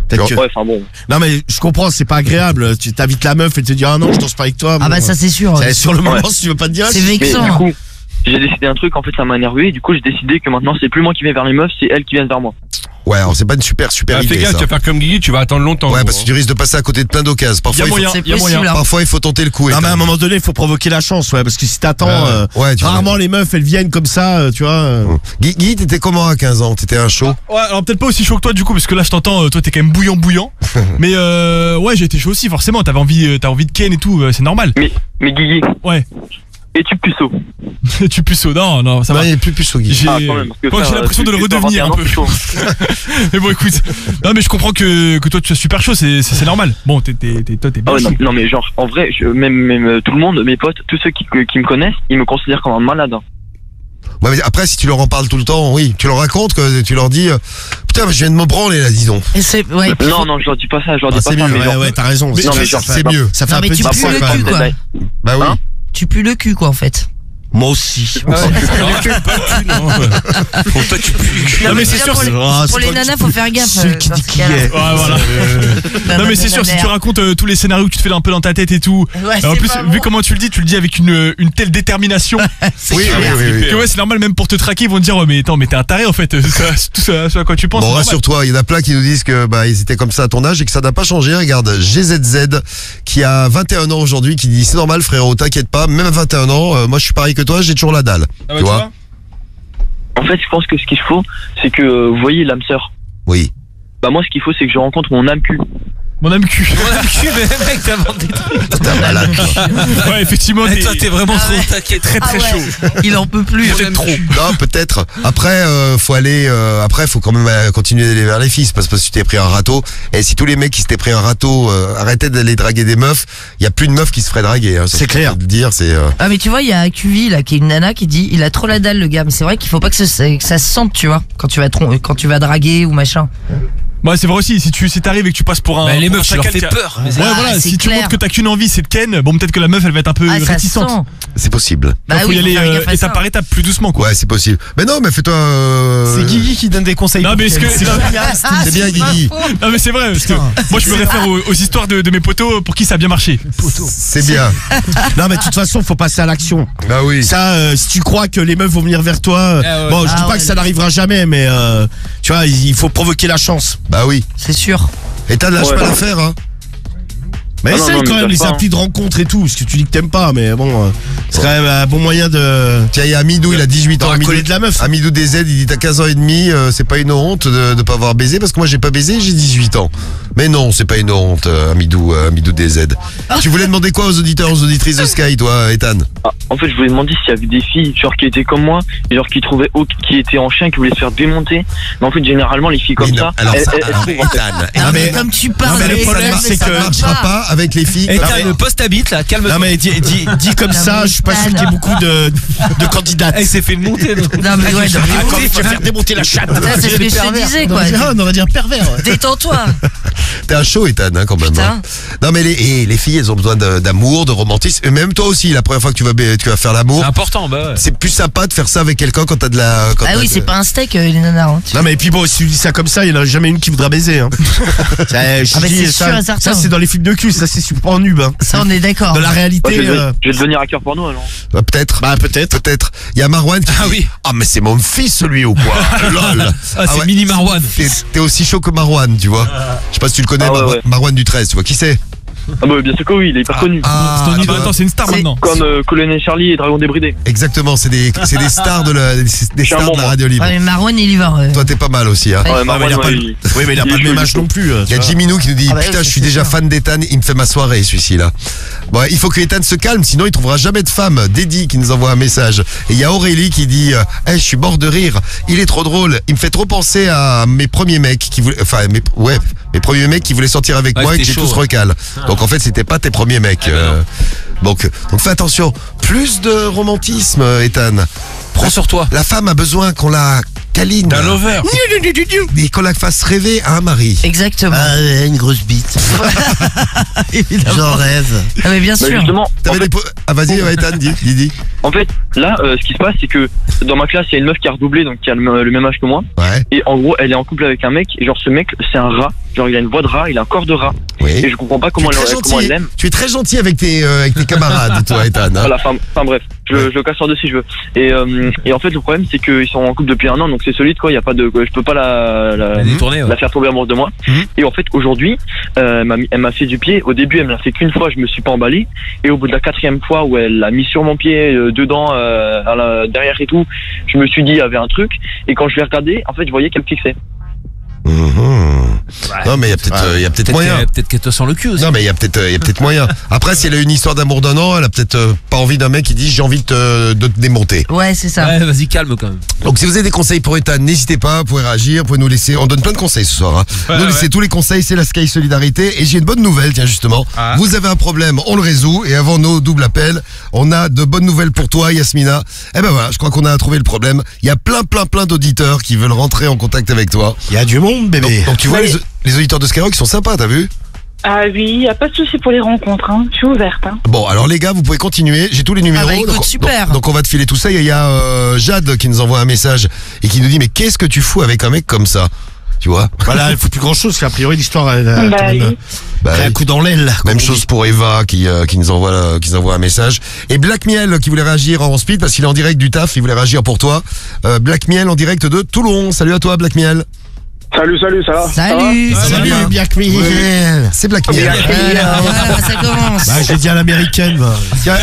Speaker 3: Peut-être que-
Speaker 6: Ouais, enfin bon.
Speaker 3: Non mais je comprends, c'est pas agréable. Tu t'invites la meuf et te dire ah non je danse pas avec toi.
Speaker 4: Ah
Speaker 3: bon,
Speaker 4: bah ça c'est sûr.
Speaker 3: c'est sur le moment
Speaker 6: Ouais.
Speaker 3: si tu veux pas te dire.
Speaker 4: C'est
Speaker 6: Mais
Speaker 4: vexant.
Speaker 6: du coup, j'ai décidé un truc, en fait, ça m'a énervé. Du coup, j'ai décidé que maintenant, c'est plus moi qui vais vers les meufs, c'est elles qui viennent vers moi.
Speaker 1: Ouais, alors c'est pas une super super
Speaker 7: Ah, fais
Speaker 1: idée
Speaker 7: gaffe,
Speaker 1: ça.
Speaker 7: tu vas faire comme Guigui, tu vas attendre longtemps.
Speaker 1: Ouais,
Speaker 7: gros,
Speaker 1: parce que tu risques de passer à côté de plein d'occasions.
Speaker 7: Y a
Speaker 1: Parfois, il faut,
Speaker 7: moyen,
Speaker 4: C'est
Speaker 7: y a moyen.
Speaker 4: possible. hein.
Speaker 1: parfois il faut tenter le coup.
Speaker 3: Non mais à un
Speaker 1: Ethan.
Speaker 3: moment donné il faut provoquer la chance ouais parce que si t'attends
Speaker 1: Ouais,
Speaker 3: euh,
Speaker 1: ouais, tu vois.
Speaker 3: rarement les meufs elles viennent comme ça euh, tu vois. euh.
Speaker 1: Guy, Guy, t'étais comment à quinze ans? T'étais un chaud?
Speaker 8: Ouais, alors peut-être pas aussi chaud que toi du coup, parce que là je t'entends, euh, toi t'es quand même bouillant bouillant. Mais euh, ouais, j'ai été chaud aussi, forcément. T'avais envie, euh, t'as envie de ken et tout, euh, c'est normal.
Speaker 6: Mais, mais Guigui,
Speaker 8: Ouais.
Speaker 6: es-tu puceau?
Speaker 8: Tu puceau, non, non, ça
Speaker 1: Non,
Speaker 8: va.
Speaker 1: il est plus plus chaud, Guy.
Speaker 8: J'ai
Speaker 6: Ah, quand même, parce que
Speaker 8: ouais,
Speaker 6: ça,
Speaker 8: j'ai l'impression
Speaker 6: tu-
Speaker 8: de le
Speaker 6: tu peux
Speaker 8: redevenir un
Speaker 6: avoir
Speaker 8: peu.
Speaker 6: chaud.
Speaker 8: Mais bon, écoute, non mais je comprends que, que toi tu sois super chaud, c'est c'est c'est normal. Bon, t'es t'es t'es toi t'es
Speaker 6: Ah
Speaker 8: bien
Speaker 6: ouais, non,
Speaker 8: chaud.
Speaker 6: non, mais genre, en vrai, je- même, même euh, tout le monde, mes potes, tous ceux qui, que- qui me connaissent, ils me considèrent comme un malade. hein.
Speaker 1: Ouais, mais après, si tu leur en parles tout le temps, oui, tu leur racontes que tu leur dis, euh, putain, mais je viens de me branler là, dis donc.
Speaker 4: Et c'est ouais. puis
Speaker 6: Non,
Speaker 4: faut-
Speaker 6: non, je leur dis pas ça, je leur
Speaker 1: Ah,
Speaker 6: dis pas
Speaker 1: c'est
Speaker 6: ça,
Speaker 1: mieux,
Speaker 6: mais
Speaker 3: Ouais
Speaker 6: genre,
Speaker 3: ouais t'as raison.
Speaker 1: Mais
Speaker 6: non,
Speaker 1: ça,
Speaker 6: mais
Speaker 1: ça
Speaker 6: genre,
Speaker 1: fait
Speaker 6: bah,
Speaker 1: mieux.
Speaker 3: Ça fait
Speaker 4: Non,
Speaker 3: un
Speaker 4: mais
Speaker 3: peu
Speaker 4: tu
Speaker 3: de
Speaker 4: pues
Speaker 3: parfois
Speaker 4: le
Speaker 3: quand
Speaker 4: cul
Speaker 3: même.
Speaker 4: quoi.
Speaker 1: Bah oui.
Speaker 6: Hein
Speaker 4: Tu pues le cul quoi en fait.
Speaker 3: Moi aussi.
Speaker 7: Pour toi, tu pues.
Speaker 8: Non mais c'est sûr,
Speaker 4: pour
Speaker 8: c'est-
Speaker 4: les,
Speaker 3: Ah,
Speaker 4: pour
Speaker 3: c'est
Speaker 4: les
Speaker 3: toi
Speaker 4: nanas
Speaker 3: qui-
Speaker 4: faut faire gaffe.
Speaker 3: celui
Speaker 4: euh,
Speaker 3: qui
Speaker 4: dans
Speaker 3: dit
Speaker 4: ce
Speaker 3: qui
Speaker 4: cas-là.
Speaker 3: est.
Speaker 8: Ouais, voilà. Non mais c'est sûr, si tu racontes euh, tous les scénarios que tu te fais un peu dans ta tête et tout.
Speaker 4: Ouais,
Speaker 8: Et en
Speaker 4: c'est
Speaker 8: plus,
Speaker 4: pas
Speaker 8: vu
Speaker 4: bon.
Speaker 8: comment tu le dis, tu le dis avec une, une telle détermination.
Speaker 4: C'est
Speaker 1: Oui,
Speaker 4: clair.
Speaker 1: oui, oui, oui.
Speaker 8: Que ouais, c'est normal, même pour te traquer, ils vont te dire, oh, mais attends, mais t'es un taré en fait. C'est ça- c'est tout ça, ce à quoi tu penses.
Speaker 1: Bon,
Speaker 8: c'est normal.
Speaker 1: rassure-toi, il y en a plein qui nous disent que bah ils étaient comme ça à ton âge et que ça n'a pas changé. Regarde, G Z Z qui a vingt et un ans aujourd'hui, qui dit c'est normal frérot, t'inquiète pas, même à vingt et un ans, euh, moi je suis pareil que toi, j'ai toujours la dalle.
Speaker 8: Ah bah,
Speaker 1: tu
Speaker 8: tu
Speaker 1: vois
Speaker 8: vois
Speaker 6: en fait, je pense que ce qu'il faut, c'est que, euh, vous voyez, l'âme sœur.
Speaker 1: Oui.
Speaker 6: Bah, moi, ce qu'il faut, c'est que je rencontre mon âme cul.
Speaker 8: Mon âme cul.
Speaker 5: Mon âme cul, mais mec, t'inventes des trucs.
Speaker 1: T'es un malade, toi.
Speaker 8: Ouais, effectivement,
Speaker 5: Eh,
Speaker 8: t'es
Speaker 5: toi, t'es vraiment
Speaker 4: Ah
Speaker 5: trop
Speaker 4: ouais.
Speaker 5: taquet.
Speaker 8: très très
Speaker 4: Ah ouais.
Speaker 8: chaud.
Speaker 4: Il en peut plus.
Speaker 5: Peut-être trop.
Speaker 1: Non, peut-être. Après, euh, faut aller. Euh, après, faut quand même euh, continuer d'aller vers les filles, c'est parce que tu t'es pris un râteau. Et si tous les mecs qui s'étaient pris un râteau euh, arrêtaient d'aller draguer des meufs, il y a plus de meufs qui se feraient draguer. Hein, ça,
Speaker 3: C'est
Speaker 1: je peux
Speaker 3: clair.
Speaker 1: te le dire, c'est. euh,
Speaker 4: Ah mais tu vois il y a Q V là qui est une nana qui dit il a trop la dalle le gars mais c'est vrai qu'il faut pas que, ce- que ça se sente tu vois quand tu vas tron- quand tu vas draguer ou machin.
Speaker 8: Ouais, c'est vrai aussi, si tu si t'arrives et que tu passes pour un.
Speaker 5: Bah, les
Speaker 8: pour un
Speaker 5: meufs, tu leur
Speaker 8: chacal
Speaker 5: fais
Speaker 8: qui a-
Speaker 5: peur. Mais
Speaker 8: Ouais,
Speaker 4: Ah,
Speaker 8: voilà,
Speaker 4: c'est
Speaker 8: si tu
Speaker 4: clair.
Speaker 8: montres que t'as qu'une envie, c'est de ken, bon, peut-être que la meuf, elle va être un peu
Speaker 4: Ah ça se
Speaker 8: réticente.
Speaker 4: sent.
Speaker 1: C'est possible.
Speaker 4: Bah
Speaker 8: faut
Speaker 4: oui,
Speaker 8: y
Speaker 4: faut
Speaker 8: aller
Speaker 4: faire
Speaker 8: euh,
Speaker 4: gaffe à ça.
Speaker 8: étape par étape, plus doucement, quoi.
Speaker 1: Ouais, c'est possible. Mais non, mais fais-toi. euh,
Speaker 3: C'est Guigui qui donne des conseils.
Speaker 8: Non,
Speaker 3: pour
Speaker 8: mais est-ce
Speaker 3: Ken.
Speaker 8: que-
Speaker 3: C'est
Speaker 8: non,
Speaker 3: génial,
Speaker 4: Ah,
Speaker 1: C'est bien,
Speaker 4: c'est pas
Speaker 1: Guigui.
Speaker 4: faux.
Speaker 8: Non, mais c'est vrai, parce que
Speaker 3: Putain,
Speaker 8: moi, je me réfère aux, aux histoires de, de mes potos pour qui ça a bien marché.
Speaker 1: C'est bien.
Speaker 3: Non mais de toute façon faut passer à l'action.
Speaker 1: Bah oui.
Speaker 3: Ça, euh, si tu crois que les meufs vont venir vers toi, euh,
Speaker 5: Ah ouais.
Speaker 3: bon, je dis
Speaker 4: Ah
Speaker 3: pas
Speaker 4: ouais,
Speaker 3: que ça
Speaker 4: le-
Speaker 3: n'arrivera jamais, mais euh, tu vois, il il faut provoquer la chance.
Speaker 1: Bah oui.
Speaker 4: C'est sûr.
Speaker 1: Et t'as de lâche
Speaker 6: Ouais.
Speaker 1: pas l'affaire, hein.
Speaker 3: Mais
Speaker 6: Ah non,
Speaker 3: essaye
Speaker 6: non,
Speaker 3: quand
Speaker 6: mais
Speaker 3: même
Speaker 6: lâche
Speaker 3: les
Speaker 6: pas,
Speaker 3: applis de rencontre et tout, parce que tu dis que t'aimes pas, mais bon, euh, c'est quand même un bon moyen de
Speaker 1: Tiens, il y a Amidou, il a dix-huit ans.
Speaker 3: de
Speaker 1: Amidou,
Speaker 3: coller de la meuf.
Speaker 1: Amidou D Z, il dit t'as quinze ans et demi, euh, c'est pas une honte de, de pas avoir baisé parce que moi j'ai pas baisé, j'ai dix-huit ans. Mais non, c'est pas une honte, euh, Amidou, euh, Amidou D Z. Tu voulais demander quoi aux auditeurs, aux auditrices de Sky, toi, Ethan?
Speaker 6: Ah, en fait, je voulais demander s'il y avait des filles, genre, qui étaient comme moi, et genre, qui trouvaient, au- qui étaient en chien, qui voulaient se faire démonter. Mais en fait, généralement, les filles comme
Speaker 1: Oui, non,
Speaker 6: ça,
Speaker 1: alors
Speaker 6: elles,
Speaker 1: ça,
Speaker 6: elles- elles
Speaker 1: alors,
Speaker 6: trouvent, en fait.
Speaker 1: Ethan,
Speaker 4: Ah,
Speaker 3: mais-
Speaker 4: mais comme tu parles.
Speaker 3: mais le
Speaker 4: mais
Speaker 3: problème,
Speaker 4: ça,
Speaker 3: c'est
Speaker 4: ça
Speaker 3: que
Speaker 1: ça
Speaker 4: marche
Speaker 1: marchera pas avec les filles.
Speaker 5: Et
Speaker 1: Non,
Speaker 5: t'as
Speaker 1: mais-
Speaker 5: le poste habite là, calme-toi.
Speaker 3: Non mais dis, dis, dis comme
Speaker 4: Non,
Speaker 3: ça,
Speaker 4: mais
Speaker 3: je suis pas sûr
Speaker 4: Stan.
Speaker 3: qu'il y ait beaucoup de, de candidates.
Speaker 5: Elle s'est fait monter. donc.
Speaker 4: Non mais ouais, non, mais
Speaker 3: Ah, quand tu vas faire démonter la chatte.
Speaker 4: ça, c'est ce que je te disais quoi.
Speaker 3: on aurait dit un pervers.
Speaker 4: Détends-toi.
Speaker 1: T'es un show, Ethan, hein, quand même.
Speaker 4: Putain.
Speaker 1: hein. Non, mais les, et les filles, elles ont besoin de- d'amour, de romantisme. Et même toi aussi, la première fois que tu vas, ba- tu vas faire l'amour,
Speaker 5: C'est important, bah ouais.
Speaker 1: c'est plus sympa de faire ça avec quelqu'un quand t'as de la. Quand
Speaker 4: Ah
Speaker 1: t'as
Speaker 4: oui,
Speaker 1: de-
Speaker 4: c'est pas un steak euh, les nanas. Hein. Tu-
Speaker 3: Non mais et puis bon, si tu dis ça comme ça, il y en a jamais une qui voudra baiser. Hein. Ça, je
Speaker 4: Ah, mais
Speaker 3: dis,
Speaker 4: c'est
Speaker 3: ça,
Speaker 4: sûr et certain.
Speaker 3: ça c'est dans les films de cul, ça c'est super en nub. Hein.
Speaker 4: Ça on est d'accord.
Speaker 3: Dans la
Speaker 6: Moi,
Speaker 3: réalité,
Speaker 6: je, vais,
Speaker 3: euh,
Speaker 6: je vais devenir acteur porno, alors.
Speaker 1: Bah, peut-être.
Speaker 3: bah peut-être.
Speaker 1: Peut-être. Il y a Marwan qui
Speaker 5: Ah
Speaker 1: dit,
Speaker 5: oui.
Speaker 1: ah, mais c'est mon fils, lui, ou quoi? Lol.
Speaker 5: Ah, c'est
Speaker 1: ouais.
Speaker 5: mini Marwan.
Speaker 1: T'es t'es aussi chaud que Marwan, tu vois. Je sais pas si tu le connais,
Speaker 6: Ah ouais,
Speaker 1: Marwan,
Speaker 6: ouais.
Speaker 1: Marwan du treize, tu vois qui c'est?
Speaker 6: Ah, bah, bien sûr que oui, il est hyper connu.
Speaker 1: Ah,
Speaker 8: C'est ton
Speaker 1: tu
Speaker 8: idole.
Speaker 1: vois.
Speaker 8: Attends, c'est une star
Speaker 4: C'est-
Speaker 8: maintenant.
Speaker 6: Comme euh, Colonel Charlie et Dragon débridé.
Speaker 1: Exactement, c'est des, c'est des stars de la, des, des
Speaker 6: suis un
Speaker 1: stars
Speaker 6: bon,
Speaker 1: de la
Speaker 6: moi.
Speaker 1: radio libre.
Speaker 4: Ouais, mais Marwan il y va. euh.
Speaker 1: Toi, t'es pas mal aussi, hein.
Speaker 4: Ouais.
Speaker 6: Ouais,
Speaker 3: Ah, mais
Speaker 6: Marwan,
Speaker 3: il a pas
Speaker 6: ouais,
Speaker 3: le-
Speaker 6: il-
Speaker 3: Oui mais il a
Speaker 6: il
Speaker 3: pas
Speaker 6: est
Speaker 3: le même
Speaker 6: chaud,
Speaker 3: âge
Speaker 6: il est
Speaker 3: non plus. euh,
Speaker 1: Il y a
Speaker 3: tu vois.
Speaker 1: Jimmy Nou qui nous dit,
Speaker 4: Ah bah oui,
Speaker 1: putain,
Speaker 4: ça,
Speaker 1: je suis
Speaker 4: c'est
Speaker 1: déjà
Speaker 4: sûr.
Speaker 1: fan d'Ethan, il me fait ma soirée, celui-ci, là. Bon, il faut que Ethan se calme, sinon il trouvera jamais de femme. Dédi qui nous envoie un message. Et il y a Aurélie qui dit, euh, hey, je suis mort de rire, il est trop drôle, il me fait trop penser à mes premiers mecs qui voulaient, enfin, mes, ouais, mes premiers mecs qui voulaient sortir avec
Speaker 5: Ouais,
Speaker 1: moi et que
Speaker 5: c'était
Speaker 1: j'ai
Speaker 5: chaud,
Speaker 1: tous
Speaker 5: ouais.
Speaker 1: recalé. Donc en fait, c'était pas tes premiers mecs.
Speaker 5: Ah, bah
Speaker 1: euh, donc, donc fais attention. Plus de romantisme, Ethan.
Speaker 5: Prends sur toi.
Speaker 1: La femme a besoin qu'on la câline.
Speaker 7: D'un lover.
Speaker 1: Et qu'on la fasse rêver à un mari.
Speaker 4: Exactement.
Speaker 3: Ah, une grosse bite. J'en rêve.
Speaker 4: Ah mais bien
Speaker 6: Bah,
Speaker 4: sûr.
Speaker 6: justement, en
Speaker 1: T'avais
Speaker 6: fait,
Speaker 1: des po- Ah vas-y, ouais, Ethan, dis, dis, dis.
Speaker 6: en fait, là, euh, ce qui se passe, c'est que dans ma classe, il y a une meuf qui a redoublé, donc qui a le, le même âge que moi.
Speaker 1: Ouais,
Speaker 6: Et en gros, elle est en couple avec un mec. Et genre, ce mec, c'est un rat. Genre, il a une voix de rat, il a un corps de rat. Et
Speaker 1: oui.
Speaker 6: je comprends pas
Speaker 1: Tu
Speaker 6: comment
Speaker 1: es
Speaker 6: elle,
Speaker 1: très
Speaker 6: comment elle
Speaker 1: gentil.
Speaker 6: l'aime.
Speaker 1: Tu es très gentil avec tes, euh, avec tes camarades, toi, Ethan. Hein.
Speaker 6: Voilà, enfin, enfin bref, je, je le casse en deux si je veux. Et, euh, et en fait, le problème, c'est qu'ils sont en couple depuis un an, donc c'est solide, quoi. Il y a pas de, je peux pas la, la,
Speaker 5: Elle est tournée, ouais.
Speaker 6: la faire tomber amoureuse de moi.
Speaker 1: Mhm.
Speaker 6: Et en fait, aujourd'hui, euh, elle m'a mis- elle m'a fait du pied. Au début, elle me l'a fait qu'une fois, je me suis pas emballé. Et au bout de la quatrième fois où elle l'a mis sur mon pied, euh, dedans, euh, à la- derrière et tout, je me suis dit, il y avait un truc. Et quand je l'ai regardé, en fait, je voyais qu'elle me fixait.
Speaker 1: Mhm. Non, mais il y a peut-être, euh, il y a peut-être
Speaker 5: Peut-être
Speaker 1: moyen.
Speaker 5: qu'elle peut-être qu'elle te sent le cul aussi.
Speaker 1: Non, mais il y a peut-être, euh, il y a peut-être moyen. Après, si elle a une histoire d'amour d'un an, elle a peut-être euh, pas envie d'un mec qui dit j'ai envie de te, de te démonter.
Speaker 4: Ouais, c'est ça.
Speaker 5: Ouais, vas-y, calme quand même.
Speaker 1: Donc, si vous avez des conseils pour Ethan, n'hésitez pas, vous pouvez réagir, vous pouvez nous laisser. On donne plein de conseils ce soir. Hein.
Speaker 7: Ouais,
Speaker 1: nous
Speaker 7: ouais.
Speaker 1: laissez tous les conseils, c'est la Sky Solidarité. Et j'ai une bonne nouvelle, tiens justement.
Speaker 7: Ah.
Speaker 1: Vous avez un problème, on le résout. Et avant nos doubles appels, on a de bonnes nouvelles pour toi, Yasmina. Eh ben voilà, je crois qu'on a trouvé le problème. Il y a plein, plein, plein d'auditeurs qui veulent rentrer en contact avec toi.
Speaker 3: Il y a du monde, bébé.
Speaker 1: Donc, donc tu vois,
Speaker 9: Oui.
Speaker 1: les, les auditeurs de Skyrock sont sympas, t'as vu?
Speaker 9: Ah oui, y a pas de souci pour les rencontres, hein. Je suis ouverte, hein.
Speaker 1: Bon, alors les gars, vous pouvez continuer. J'ai tous les numéros.
Speaker 4: bah, écoute,
Speaker 1: donc,
Speaker 4: super.
Speaker 1: donc, donc on va te filer tout ça. Il y a euh, Jade qui nous envoie un message et qui nous dit mais qu'est-ce que tu fous avec un mec comme ça? Tu vois?
Speaker 3: Voilà, il faut plus grand chose, parce qu'a priori l'histoire elle a
Speaker 9: Bah
Speaker 3: quand même
Speaker 9: oui.
Speaker 1: Bah,
Speaker 3: pris un coup dans l'aile. comme
Speaker 1: même
Speaker 3: on
Speaker 1: chose
Speaker 3: dit.
Speaker 1: pour Eva qui, euh, qui nous envoie euh, qui nous envoie un message. Et Black Miel qui voulait réagir en speed parce qu'il est en direct du taf, il voulait réagir pour toi. Euh, Black Miel en direct de Toulon. Salut à toi Black Miel.
Speaker 10: Salut, salut, ça va?
Speaker 4: Salut.
Speaker 3: Salut, Black Miel.
Speaker 1: C'est Black Miel.
Speaker 4: Voilà, voilà, ça commence.
Speaker 3: Bah, j'ai dit à l'américaine. bah.
Speaker 10: Ça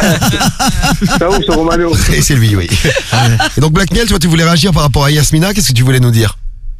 Speaker 10: va, c'est Romano.
Speaker 1: Et c'est lui, oui. Et donc Black Miel, toi tu voulais réagir par rapport à Yasmina, qu'est-ce que tu voulais nous dire?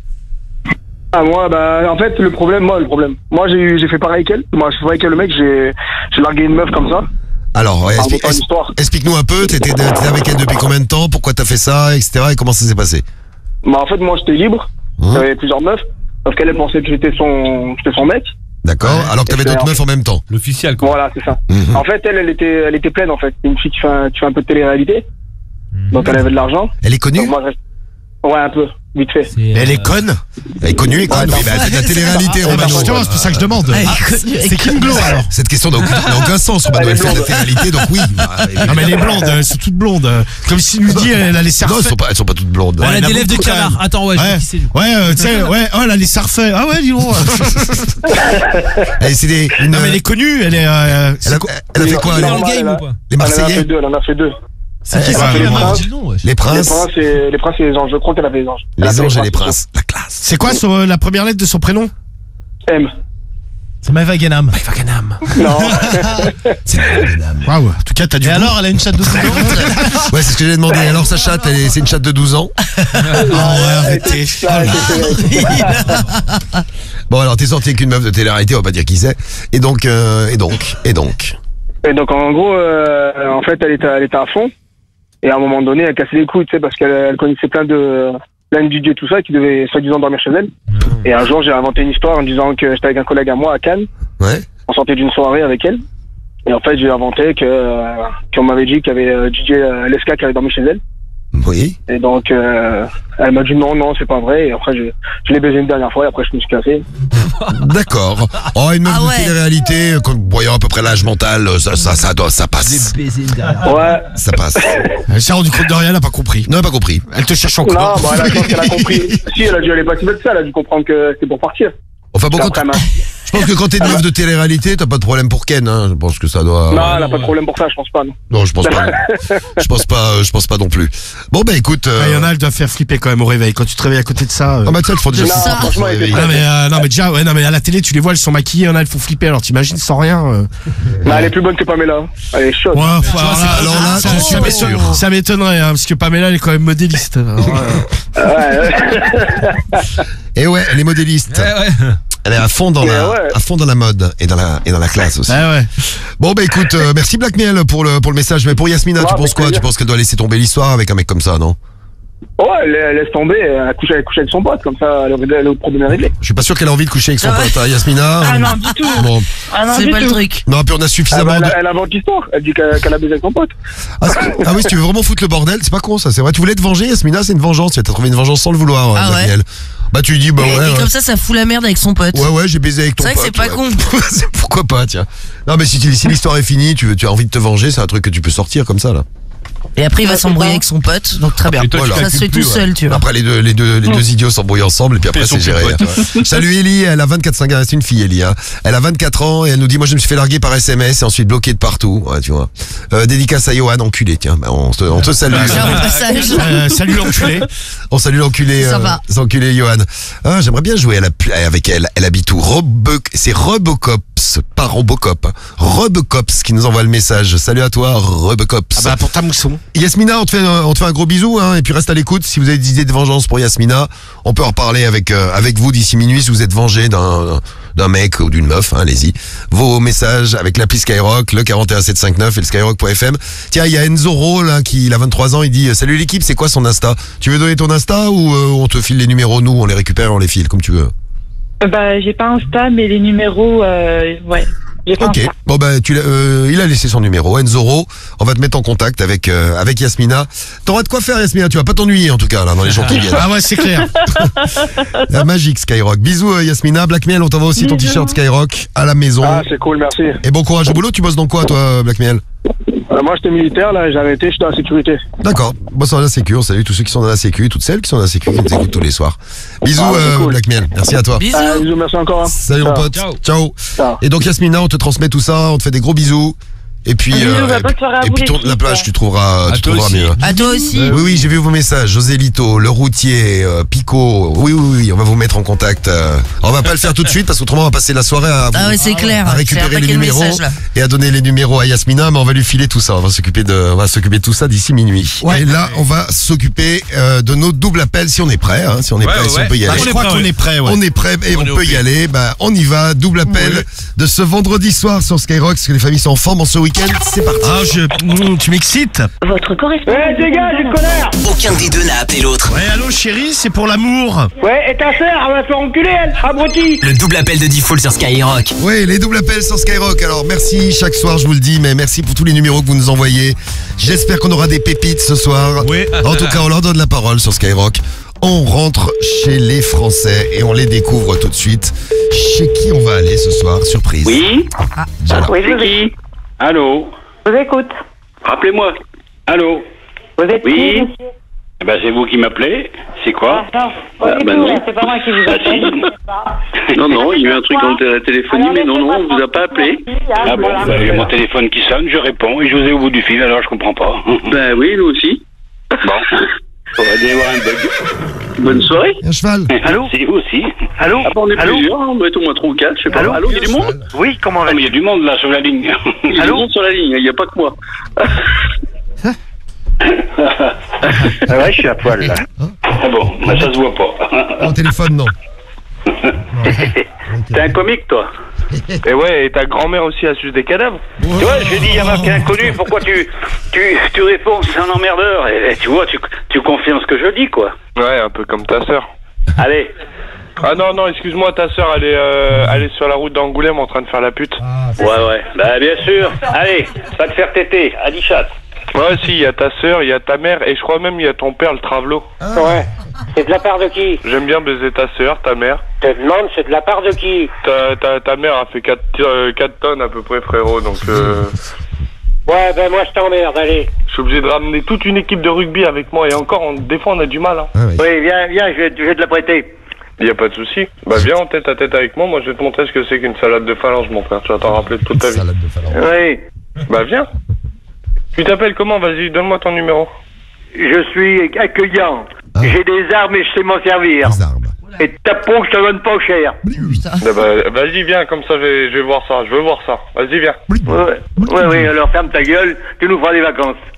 Speaker 10: Ah, moi, bah, en fait, le problème, moi, le problème. Moi, j'ai eu- j'ai fait pareil qu'elle. Moi, je fait pareil que le mec, j'ai j'ai largué une meuf comme ça.
Speaker 1: Alors, ouais,
Speaker 10: Par
Speaker 1: explique-
Speaker 10: rapport à l'histoire.
Speaker 1: explique-nous un peu, t'étais t'étais avec elle depuis combien de temps, pourquoi t'as fait ça, et cetera. Et comment ça s'est passé?
Speaker 10: Bah, en fait, moi, j'étais libre.
Speaker 1: Hein
Speaker 10: J'avais plusieurs meufs. Parce qu'elle elle pensait que j'étais son, j'étais son mec.
Speaker 1: D'accord. Alors que t'avais
Speaker 10: Et
Speaker 1: d'autres
Speaker 10: c'est-
Speaker 1: meufs en même temps.
Speaker 7: L'officiel, quoi.
Speaker 10: Voilà, c'est ça.
Speaker 1: Mhm.
Speaker 10: En fait, elle, elle était, elle était pleine, en fait. C'est une fille qui fait un, qui fait un peu de télé-réalité. Donc, elle avait de l'argent.
Speaker 1: Elle est connue?
Speaker 10: Donc, moi, je- Ouais, un peu. Vite fait.
Speaker 3: Mais elle est conne.
Speaker 1: Elle est connue et conne.
Speaker 10: Ouais,
Speaker 1: Oui, bah, c'est de la télé-réalité,
Speaker 3: Eh ben,
Speaker 1: Romano.
Speaker 3: justement, c'est pour ça que je demande.
Speaker 4: Elle est
Speaker 3: Ah,
Speaker 4: connue, elle est
Speaker 3: c'est Kim
Speaker 4: connue.
Speaker 3: Glow alors.
Speaker 1: Cette question n'a aucun, n'a aucun sens, Romano.
Speaker 10: Elle est
Speaker 1: Elle fait de la
Speaker 10: blonde.
Speaker 1: télé-réalité, donc oui. Bah,
Speaker 3: Non mais les blondes, elles sont toutes blondes. Comme si nous dit elle a les
Speaker 1: Non,
Speaker 3: sarfets.
Speaker 1: elles sont pas, elles sont pas toutes blondes.
Speaker 3: Ouais,
Speaker 5: Elle a
Speaker 3: il y en
Speaker 5: des
Speaker 3: a
Speaker 5: lèvres de
Speaker 3: beaucoup, quand
Speaker 5: canard.
Speaker 3: même.
Speaker 5: Attends, ouais, je sais
Speaker 3: Ouais,
Speaker 5: qui c'est du coup.
Speaker 3: ouais, euh, tu sais, ouais, oh elle a les sarfets. Ah ouais, dis donc.
Speaker 1: Elle, c'est des, une,
Speaker 3: Non mais elle est connue, elle est. euh,
Speaker 1: elle
Speaker 3: c'est
Speaker 1: a,
Speaker 3: quoi
Speaker 1: elle a fait quoi,
Speaker 10: C'est
Speaker 1: elle
Speaker 5: Dans
Speaker 1: a-
Speaker 5: le
Speaker 10: normal,
Speaker 5: game
Speaker 10: elle a-
Speaker 5: ou pas?
Speaker 1: les
Speaker 10: Elle en a fait
Speaker 1: Marseillais?
Speaker 10: deux, elle en a fait deux.
Speaker 5: C'est qui
Speaker 1: Eh,
Speaker 5: ça?
Speaker 10: les
Speaker 5: Le
Speaker 10: princes.
Speaker 5: dis le nom, wesh.
Speaker 1: Les
Speaker 10: Les
Speaker 1: princes,
Speaker 10: princes et les princes et les anges. Je crois qu'elle a fait les anges. Elle a
Speaker 1: les
Speaker 10: fait
Speaker 1: anges et les
Speaker 10: princes.
Speaker 1: princes. La classe.
Speaker 3: C'est quoi son- la première lettre de son prénom?
Speaker 10: M.
Speaker 5: C'est Maëva Ganam.
Speaker 10: Non.
Speaker 1: C'est une dame.
Speaker 3: Waouh. En tout cas, t'as du.
Speaker 5: Et
Speaker 3: goût.
Speaker 5: alors, elle a une chatte de douze ans?
Speaker 1: Ouais, c'est ce que j'ai demandé. Alors, sa chatte, elle est- c'est une chatte de douze ans.
Speaker 3: Ah ouais, arrêtez.
Speaker 10: Ça, c'est-
Speaker 1: Bon, alors, t'es sorti avec une meuf de télé-réalité, on va pas dire qui c'est. Et donc, euh, et donc, et donc.
Speaker 10: Et donc en gros, euh, en fait, elle était, elle était à fond. Et à un moment donné, elle cassait les couilles, tu sais, parce qu'elle elle connaissait plein de, plein de D J et tout ça, qui devaient soi-disant dormir chez elle. Et un jour, j'ai inventé une histoire en disant que j'étais avec un collègue à moi à Cannes.
Speaker 1: Ouais.
Speaker 10: On sortait d'une soirée avec elle. Et en fait, j'ai inventé que, euh, qu'on m'avait dit qu'il y avait euh, D J euh, Leska qui avait dormi chez elle.
Speaker 1: Oui.
Speaker 10: Et donc, euh, elle m'a dit non, non, c'est pas vrai. Et après, je, je l'ai baisé une dernière fois et après, je me suis cassé.
Speaker 1: D'accord. Oh, une meuf
Speaker 4: Ah
Speaker 1: de
Speaker 4: ouais.
Speaker 1: télé-réalité, quand voyant à peu près l'âge mental, ça, ça, ça, doit, ça passe.
Speaker 10: Ouais.
Speaker 1: Ça passe.
Speaker 3: Elle s'est rendue compte de rien, elle a pas compris.
Speaker 1: Non, pas compris.
Speaker 3: Elle te cherche
Speaker 10: Non,
Speaker 3: encore.
Speaker 10: bah, elle a, je pense qu'elle a compris. Si, elle a dû aller pas si bête que ça. Elle a dû comprendre que c'était pour partir.
Speaker 1: Enfin bon, quand,
Speaker 10: Après, ma-
Speaker 1: je pense que quand t'es une meuf de télé-réalité, t'as pas de problème pour Ken, hein. Je pense que ça doit.
Speaker 10: Non, elle a pas de problème pour ça, je pense pas. Non.
Speaker 1: Non, je pense pas. Je pense pas, euh, je pense pas non plus. Bon, bah écoute. euh,
Speaker 3: Il y en a, elle doit faire flipper quand même au réveil. Quand tu te réveilles à côté de ça. euh,
Speaker 1: Ah, bah, tiens, elles font déjà
Speaker 10: Non,
Speaker 1: ça.
Speaker 10: franchement, elle était
Speaker 3: Non mais, euh, non mais déjà ouais non mais à la télé tu les vois elles sont maquillées, il y en a elles font flipper alors t'imagines sans rien. euh.
Speaker 10: Mais elle est plus bonne que Pamela. Elle est chaude.
Speaker 3: Ouais, faut- alors là,
Speaker 1: alors là,
Speaker 3: ça,
Speaker 1: j'en suis
Speaker 3: ça
Speaker 1: pas
Speaker 3: m'étonne-
Speaker 1: sûr.
Speaker 3: ça m'étonnerait hein, parce que Pamela elle est quand même modéliste. Alors, euh,
Speaker 10: Ouais, ouais.
Speaker 1: Et ouais, elle est modéliste.
Speaker 5: Ouais, ouais.
Speaker 1: Elle est à fond dans
Speaker 10: Et
Speaker 1: la,
Speaker 10: ouais.
Speaker 1: à fond dans la mode et dans la, et dans la classe aussi.
Speaker 3: ouais ouais.
Speaker 1: Bon, bah écoute, euh, merci Black Miel pour le, pour le message. Mais pour Yasmina,
Speaker 10: Ouais,
Speaker 1: tu penses
Speaker 10: avec
Speaker 1: quoi? Tu
Speaker 10: plaisir.
Speaker 1: penses qu'elle doit laisser tomber l'histoire avec un mec comme ça, non?
Speaker 10: Ouais, la- laisse tomber, elle couche, elle couche avec son pote, comme ça, le, le problème est réglé.
Speaker 1: Je suis pas sûr qu'elle a envie de coucher avec son
Speaker 4: Ah ouais.
Speaker 1: pote, hein, Yasmina.
Speaker 9: Ah non, du tout.
Speaker 1: Bon.
Speaker 9: Ah non,
Speaker 4: C'est
Speaker 9: du
Speaker 4: pas le
Speaker 9: tout.
Speaker 4: truc.
Speaker 1: Non, puis on a
Speaker 10: Ah,
Speaker 1: suffisamment
Speaker 10: bah,
Speaker 1: de...
Speaker 10: elle, elle invente l'histoire, elle dit qu'elle qu'elle a baisé avec son pote.
Speaker 1: Ah, c'est- ah oui, si tu veux vraiment foutre le bordel, c'est pas con ça, c'est vrai. Tu voulais te venger, Yasmina, c'est une vengeance. Tu as trouvé une vengeance sans le vouloir,
Speaker 4: Ah
Speaker 1: euh,
Speaker 4: ouais.
Speaker 1: Daniel. Bah tu lui dis, bah
Speaker 4: Et,
Speaker 1: ouais.
Speaker 4: et
Speaker 1: ouais.
Speaker 4: comme ça, ça fout la merde avec son pote.
Speaker 1: Ouais, ouais, j'ai baisé avec ton
Speaker 4: C'est
Speaker 1: pote.
Speaker 4: vrai que c'est pas
Speaker 1: ouais.
Speaker 4: con.
Speaker 1: C'est- Pourquoi pas, tiens. Non, mais si, tu- si l'histoire est finie, tu, veux- tu as envie de te venger, c'est un truc que tu peux sortir comme ça, là.
Speaker 4: Et après, il va
Speaker 9: Ouais, c'est
Speaker 4: s'embrouiller
Speaker 9: ça.
Speaker 4: avec son pote, donc très bien.
Speaker 7: Et toi, tu
Speaker 1: Voilà.
Speaker 4: Ça se fait
Speaker 7: calcules
Speaker 4: tout
Speaker 7: plus, ouais.
Speaker 4: seul, tu vois.
Speaker 1: Après, les deux, les deux, les deux idiots s'embrouillent ensemble, et puis après,
Speaker 7: Et son
Speaker 1: c'est géré.
Speaker 7: petit pote,
Speaker 1: Salut Ellie, elle a vingt-quatre ans, c'est une fille, Ellie, hein. Elle a vingt-quatre ans, et elle nous dit, moi, je me suis fait larguer par S M S, et ensuite bloqué de partout. Ouais, tu vois. Euh, dédicace à Johan, enculé, tiens. Bah, on te, on te salue.
Speaker 4: Tiens, au passage.
Speaker 3: Euh, salut l'enculé.
Speaker 1: On salue l'enculé,
Speaker 4: Ça
Speaker 1: euh,
Speaker 4: va.
Speaker 1: l'enculé Johan. Ah, j'aimerais bien jouer à la, pu- avec elle. Elle habite où? Robe, c'est Robocops, pas Robocop. Robocops qui nous envoie le message. Salut à toi, Robocops.
Speaker 3: Ah bah pour ta mousson.
Speaker 1: Yasmina, on te fait, un- on te fait un gros bisou, hein, et puis reste à l'écoute. Si vous avez des idées de vengeance pour Yasmina, on peut en reparler avec, euh, avec vous d'ici minuit si vous êtes vengé d'un, d'un mec ou d'une meuf, hein, allez-y. Vos messages avec l'appli Skyrock, le quarante et un sept cent cinquante-neuf et le skyrock point f m. Tiens, il y a Enzo Ro, là, qui, il a vingt-trois ans, il dit, salut l'équipe, c'est quoi son Insta? Tu veux donner ton Insta ou euh, on te file les numéros, nous, on les récupère et on les file, comme tu veux?
Speaker 9: Euh, Bah, j'ai pas Insta, mais les numéros, euh, ouais. J'ai pas
Speaker 1: Ok.
Speaker 9: Insta.
Speaker 1: Bon bah tu l'as- euh, il a laissé son numéro. Enzo Ro, on va te mettre en contact avec euh, avec Yasmina. T'auras de quoi faire Yasmina, tu vas pas t'ennuyer en tout cas là dans les jours qui viennent.
Speaker 3: Ah ouais, c'est clair.
Speaker 1: La magique Skyrock. Bisous euh, Yasmina, Blackmail, on t'envoie aussi ton
Speaker 9: Bisous.
Speaker 1: t-shirt Skyrock à la maison.
Speaker 10: Ah, c'est cool, merci.
Speaker 1: Et bon courage au boulot, tu bosses dans quoi toi Blackmail?
Speaker 10: Euh, moi, j'étais militaire, là, j'ai arrêté, je suis dans la sécurité.
Speaker 1: D'accord. Bosse dans la sécu, on salue tous ceux qui sont dans la sécu et toutes celles qui sont dans la sécu qui nous écoutent tous les soirs. Bisous
Speaker 10: Ah, c'est
Speaker 1: euh,
Speaker 10: cool.
Speaker 1: Blackmail, merci à toi.
Speaker 4: Bisous.
Speaker 10: Ah, bisous, merci encore. Hein.
Speaker 1: Salut mon
Speaker 10: Ciao.
Speaker 1: pote.
Speaker 7: Ciao.
Speaker 1: Ciao.
Speaker 10: Ciao.
Speaker 1: Et donc Yasmina, on te transmet tout ça, on te fait des gros bisous. Et puis,
Speaker 9: Bisous,
Speaker 1: euh,
Speaker 9: bah,
Speaker 1: et
Speaker 9: bonne
Speaker 1: puis,
Speaker 9: soirée à
Speaker 1: et
Speaker 9: vous,
Speaker 1: puis ton-
Speaker 9: l'équipe.
Speaker 1: la plage, tu trouveras,
Speaker 7: À
Speaker 1: tu
Speaker 7: toi
Speaker 1: trouveras
Speaker 7: aussi.
Speaker 1: mieux.
Speaker 4: À toi aussi.
Speaker 1: Oui, oui, j'ai vu vos messages. José Lito, le routier, euh, Pico. Oui, oui, oui, on va vous mettre en contact. euh. On va pas le faire tout de suite parce qu'autrement on va passer la soirée à,
Speaker 4: Ah
Speaker 1: vous-
Speaker 4: ouais, c'est clair.
Speaker 1: à
Speaker 4: C'est
Speaker 1: récupérer
Speaker 4: un
Speaker 1: les
Speaker 4: paquet de
Speaker 1: numéros
Speaker 4: messages, là.
Speaker 1: et à donner les numéros à Yasmina, mais on va lui filer tout ça. On va s'occuper de, on va s'occuper de tout ça d'ici minuit.
Speaker 3: Ouais.
Speaker 1: Et là, on va s'occuper euh, de nos doubles appels si on est prêt. Hein, si on est
Speaker 7: Ouais,
Speaker 1: prêt,
Speaker 7: ouais,
Speaker 1: si on
Speaker 7: ouais.
Speaker 1: peut y
Speaker 3: Bah,
Speaker 1: aller.
Speaker 3: je crois qu'on est prêt, ouais.
Speaker 1: On est prêt et on,
Speaker 7: On est
Speaker 1: peut
Speaker 7: au
Speaker 1: y
Speaker 7: pied.
Speaker 1: aller. Bah, on y va. Double appel
Speaker 3: Ouais.
Speaker 1: de ce vendredi soir sur Skyrock, parce que les familles sont en forme en ce week-end. C'est parti.
Speaker 3: Ah, je... Mmh, tu m'excites.
Speaker 9: Votre correspondant.
Speaker 10: Eh, dégage, le connard!
Speaker 2: Aucun des deux n'a appelé l'autre.
Speaker 3: Ouais, allô chérie, c'est pour l'amour.
Speaker 10: Ouais, et ta sœur, elle va se faire enculer, elle, abruti!
Speaker 2: Le double appel de Diffoul sur Skyrock.
Speaker 1: Oui, les doubles appels sur Skyrock. Alors merci chaque soir, je vous le dis, mais merci pour tous les numéros que vous nous envoyez. J'espère qu'on aura des pépites ce soir.
Speaker 3: Oui.
Speaker 1: En tout cas, on leur donne la parole sur Skyrock. On rentre chez les Français et on les découvre tout de suite. Chez qui on va aller ce soir? Surprise.
Speaker 11: Oui,
Speaker 1: Déjà là.
Speaker 9: Oui, je
Speaker 11: c'est
Speaker 9: vous,
Speaker 11: qui? Allô?
Speaker 9: je vous écoute.
Speaker 11: Rappelez-moi. Allô?
Speaker 9: Vous êtes
Speaker 11: Oui.
Speaker 9: qui, monsieur?
Speaker 11: Eh ben, c'est vous qui m'appelez. C'est quoi?
Speaker 9: Ah, non, pas
Speaker 11: Ah,
Speaker 9: du
Speaker 11: bah
Speaker 9: tout,
Speaker 11: non.
Speaker 9: c'est pas moi qui vous
Speaker 11: Ah,
Speaker 9: appelle.
Speaker 11: Non, non, il y a eu un truc dans la téléphonie, mais non, non, on vous a pas appelé. Ah bon, bah, il y a mon téléphone qui sonne, je réponds, et je vous ai au bout du fil, alors je comprends pas. Ben oui, nous aussi. Bon. On va y avoir un bug. Bonne soirée.
Speaker 1: Un cheval.
Speaker 11: Allô? C'est vous aussi.
Speaker 12: Allô?
Speaker 11: Ah, bon, on est
Speaker 12: Allô?
Speaker 11: plusieurs, on va être au moins trois ou quatre, je sais pas.
Speaker 12: Allô?
Speaker 11: Allô, il y a du monde?
Speaker 12: Oui, comment
Speaker 11: Ah,
Speaker 12: va
Speaker 11: mais il y a du monde là sur la ligne. Il y a du
Speaker 12: Allô?
Speaker 11: monde sur la ligne, il n'y a pas que moi.
Speaker 12: Ah ouais, je suis à poil là.
Speaker 11: Ah bon, bah, ça se voit pas.
Speaker 1: Au téléphone, non.
Speaker 11: T'es un comique, toi?
Speaker 12: Et ouais, et ta grand-mère aussi a su des cadavres.
Speaker 11: Tu vois, je dis, il y a marqué inconnu, pourquoi tu, tu, tu réponds, c'est un emmerdeur, et, et tu vois, tu, tu confirmes ce que je dis, quoi.
Speaker 12: Ouais, un peu comme ta sœur.
Speaker 11: Allez.
Speaker 12: Ah non, non, excuse-moi, ta sœur, elle est, euh, elle est sur la route d'Angoulême en train de faire la pute.
Speaker 11: Ouais, ouais, bah bien sûr. Allez, va te faire téter, à dix chattes.
Speaker 12: Ouais, si, il y a ta sœur, il y a ta mère, et je crois même il y a ton père, le travelot.
Speaker 11: Ouais. C'est de la part de qui?
Speaker 12: J'aime bien baiser ta sœur, ta mère.
Speaker 11: Je te demande, c'est de la part de qui?
Speaker 12: Ta, ta, ta mère a fait quatre tonnes à peu près, frérot, donc euh,
Speaker 11: Ouais, ben moi je t'emmerde, allez.
Speaker 12: je suis obligé de ramener toute une équipe de rugby avec moi, et encore, on, des fois on a du mal, hein.
Speaker 1: Ah, oui.
Speaker 11: Oui, viens, viens, je vais, je vais te la prêter.
Speaker 12: Il y a pas de souci. Bah viens en tête à tête avec moi, moi je vais te montrer ce que c'est qu'une salade de phalange, mon frère, tu vas t'en rappeler toute ta vie.
Speaker 1: Salade de phalange.
Speaker 11: Oui.
Speaker 12: Bah viens. Tu t'appelles comment? Vas-y, donne-moi ton numéro.
Speaker 11: Je suis accueillant.
Speaker 1: Ah.
Speaker 11: J'ai des armes et je sais m'en servir.
Speaker 1: Les armes.
Speaker 11: Et tapons, je te donne pas cher.
Speaker 12: Ah bah, vas-y, viens, comme ça je vais, je vais voir ça, je veux voir ça. Vas-y, viens.
Speaker 11: Ouais, ouais, ouais, alors ferme ta gueule, tu nous feras des vacances.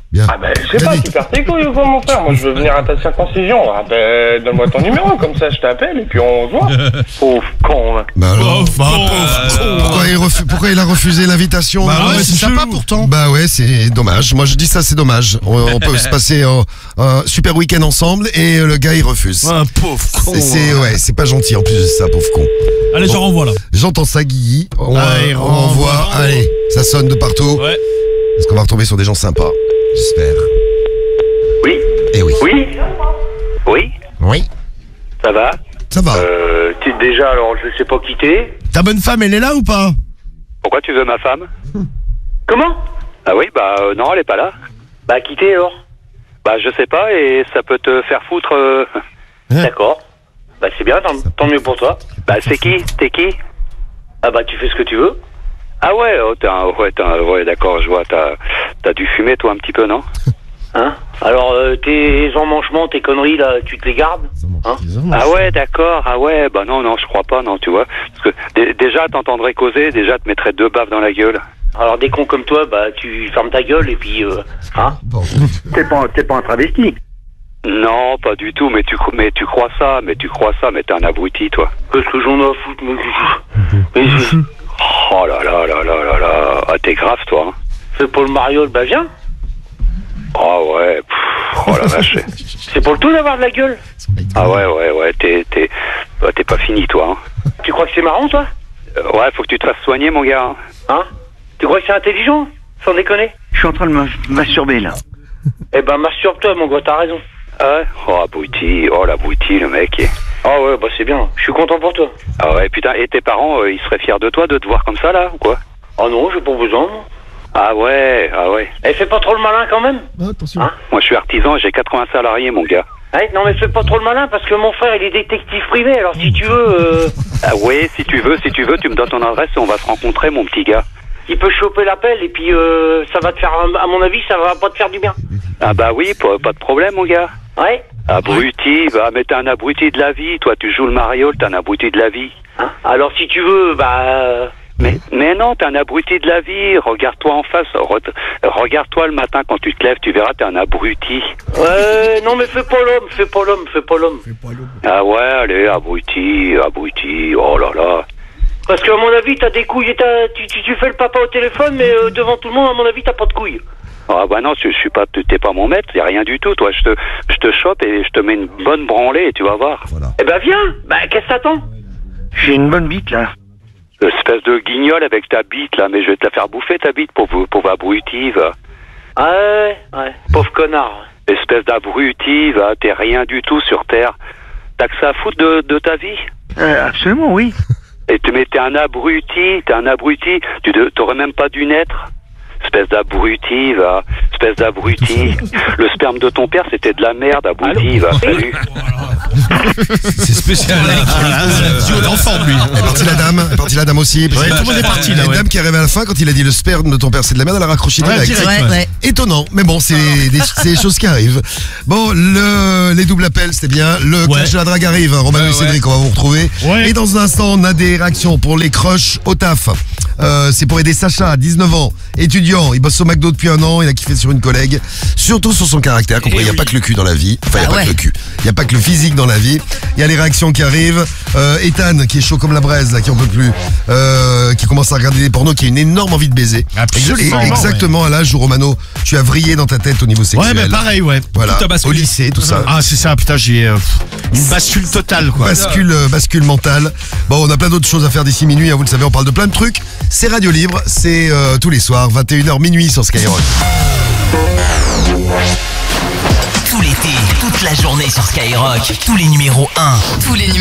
Speaker 1: Bien.
Speaker 12: Ah ben, je sais pas,
Speaker 1: Vas-y.
Speaker 12: tu perds tes couilles ou quoi, mon frère? Moi, je veux venir à ta circoncision. Ah ben, donne-moi ton numéro, comme ça, je t'appelle et puis on se voit. Pauvre con, va.
Speaker 1: Bah alors,
Speaker 3: Bah, pauvre.
Speaker 1: pourquoi, il refu- pourquoi il a refusé l'invitation
Speaker 3: Bah
Speaker 1: alors
Speaker 3: ouais, c'est sympa pourtant.
Speaker 1: Bah ouais, c'est dommage. Moi je dis ça, c'est dommage. On, on peut se passer un, un super week-end ensemble et le gars il refuse.
Speaker 3: Un pauvre con.
Speaker 1: C'est c'est- ouais, c'est pas gentil en plus de ça, pauvre con.
Speaker 8: Allez, je renvoie là.
Speaker 1: J'entends ça, Guigui. On,
Speaker 3: Allez,
Speaker 1: on
Speaker 3: renvoie.
Speaker 1: renvoie. Allez, ça sonne de partout.
Speaker 8: Ouais.
Speaker 1: Est-ce qu'on va retomber sur des gens sympas? J'espère.
Speaker 11: Oui.
Speaker 1: Eh oui.
Speaker 11: Oui. Oui.
Speaker 1: Oui.
Speaker 11: Ça va.
Speaker 1: Ça va.
Speaker 11: Euh, t'es déjà, alors je sais pas qui t'es.
Speaker 3: Ta bonne femme, elle est là ou pas?
Speaker 11: Pourquoi tu veux ma femme? Comment? Ah oui, bah euh, non, elle est pas là. Bah qui t'es alors? Bah je sais pas et ça peut te faire foutre. euh,
Speaker 3: Hein?
Speaker 11: D'accord. Bah c'est bien, tant, tant mieux pour toi. Bah c'est qui? T'es qui? Ah bah tu fais ce que tu veux. Ah ouais, oh, t'as, un- ouais, t'as, un- ouais, d'accord, je vois, t'as, t'as dû fumer toi un petit peu, non? Hein? Alors euh, tes emmanchements, tes conneries là, tu te les gardes? Hein? Ah ouais, d'accord, ah ouais, bah non, non, je crois pas, non, tu vois. Parce que dé- déjà, t'entendrais causer, déjà, te mettrais deux baffes dans la gueule. Alors des cons comme toi, bah tu fermes ta gueule et puis, euh, hein? T'es pas, t'es pas un travesti? Non, pas du tout, mais tu, cro- mais tu crois ça, mais tu crois ça, mais t'es un abruti, toi. Qu'est-ce que j'en ai à foutre, moi? Mais je- Oh là là là là là là, ah t'es grave, toi, hein? C'est pour le mariole, bah viens. Oh ouais, pff, oh la vache. C'est pour le tout d'avoir de la gueule. Ah ouais, ouais, ouais, t'es, t'es, bah, t'es pas fini, toi, hein? Tu crois que c'est marrant, toi? Euh, ouais, faut que tu te fasses soigner, mon gars. Hein? Tu crois que c'est intelligent? Sans déconner? Je suis en train de me masturber, là. Eh ben, masturbe-toi, mon gars, t'as raison. Ah ouais? Oh, abruti, oh, l'abruti, le mec. Ah ouais, bah c'est bien, je suis content pour toi. Ah ouais, putain, et tes parents, euh, ils seraient fiers de toi de te voir comme ça, là, ou quoi? Ah non, j'ai pas besoin, non. Ah ouais, ah ouais. Eh, fais pas trop le malin, quand même.
Speaker 1: Attention.
Speaker 11: Hein? Moi, je suis artisan et j'ai quatre-vingts salariés, mon gars. Ouais, non, mais fais pas trop le malin, parce que mon frère, il est détective privé, alors si tu veux... Euh... Ah ouais, si tu veux, si tu veux, tu me donnes ton adresse et on va se rencontrer, mon petit gars. Il peut choper l'appel, et puis euh, ça va te faire, à mon avis, ça va pas te faire du bien. Ah bah oui, pas, pas de problème, mon gars. Ouais. Abruti, bah mais t'es un abruti de la vie, toi, tu joues le mariole, t'es un abruti de la vie. Hein? Alors si tu veux, bah... Mais, mais non, t'es un abruti de la vie, regarde-toi en face, re- regarde-toi le matin quand tu te lèves, tu verras, t'es un abruti. Ouais, non mais fais pas l'homme, fais pas l'homme, fais pas l'homme. Ah ouais, allez, abruti, abruti, oh là là. Parce qu'à mon avis, t'as des couilles et t'as, tu, tu, tu fais le papa au téléphone, mais euh, devant tout le monde, à mon avis, t'as pas de couilles. Ah bah non, je, je suis pas, t'es pas mon maître, y a rien du tout, toi. Je te, je te chope et je te mets une bonne branlée et tu vas voir.
Speaker 1: Voilà.
Speaker 11: Eh ben viens, bah qu'est-ce que t'attends? J'ai une bonne bite là. Espèce de guignol avec ta bite là, mais je vais te la faire bouffer ta bite, pauvre, pauvre abruti, va. Ah ouais, ouais, pauvre connard. Espèce d'abruti, va, t'es rien du tout sur Terre. T'as que ça à foutre de, de ta vie? Euh, absolument, oui. Et tu, mais t'es un abruti, t'es un abruti, tu de, t'aurais même pas dû naître. Espèce d'abruti, va. Espèce d'abruti. Le sperme de ton père, c'était de la merde, abruti, va. Salut.
Speaker 5: C'est spécial.
Speaker 3: Duo d'enfant, lui.
Speaker 1: Elle est partie la dame, elle est partie la dame aussi. parce
Speaker 3: Ouais,
Speaker 1: que-
Speaker 3: tout le monde est parti, là,
Speaker 1: Il y a une
Speaker 3: ouais.
Speaker 1: dame qui arrive à la fin quand il a dit le sperme de ton père c'est de la merde, elle a raccroché
Speaker 3: Ouais,
Speaker 1: direct.
Speaker 3: direct.
Speaker 4: Ouais, ouais.
Speaker 1: Étonnant, mais bon, c'est des, c'est des choses qui arrivent. Bon, le, les doubles appels, c'était bien. Le
Speaker 3: Ouais.
Speaker 1: clash de la drague arrive. hein. Romano
Speaker 5: Ouais,
Speaker 1: et Cédric, on va vous retrouver.
Speaker 8: Ouais.
Speaker 1: Et dans un instant, on a des réactions pour les crushs au taf. Euh, c'est pour aider Sacha, dix-neuf ans, étudiant. Il bosse au McDo depuis un an. Il a kiffé sur une collègue. Surtout sur son caractère. Compris, il n'y a pas que le cul dans la vie. Enfin, il n'y a
Speaker 4: Ah
Speaker 1: pas
Speaker 4: ouais.
Speaker 1: que le cul. Il n'y a pas que le physique dans la vie. Il y a les réactions qui arrivent. Euh, Ethan, qui est chaud comme la braise, là, qui en peut plus. Euh, qui commence à regarder des pornos, qui a une énorme envie de baiser.
Speaker 3: Absolument,
Speaker 1: Et- exactement à l'âge où Romano, tu as vrillé dans ta tête au niveau
Speaker 3: Ouais,
Speaker 1: sexuel.
Speaker 3: mais pareil, ouais.
Speaker 1: Voilà,
Speaker 5: Tout a basculé.
Speaker 1: au lycée, tout ça.
Speaker 3: Ah, c'est ça, putain, j'ai euh, une bascule totale, quoi.
Speaker 1: Bascule, euh, bascule mentale. Bon, on a plein d'autres choses à faire d'ici minuit, hein, vous le savez, on parle de plein de trucs. C'est Radio Libre, c'est euh, tous les soirs, vingt et une heures minuit sur Skyrock.
Speaker 2: Tout l'été, toute la journée sur Skyrock, tous les numéros un.
Speaker 4: Tous les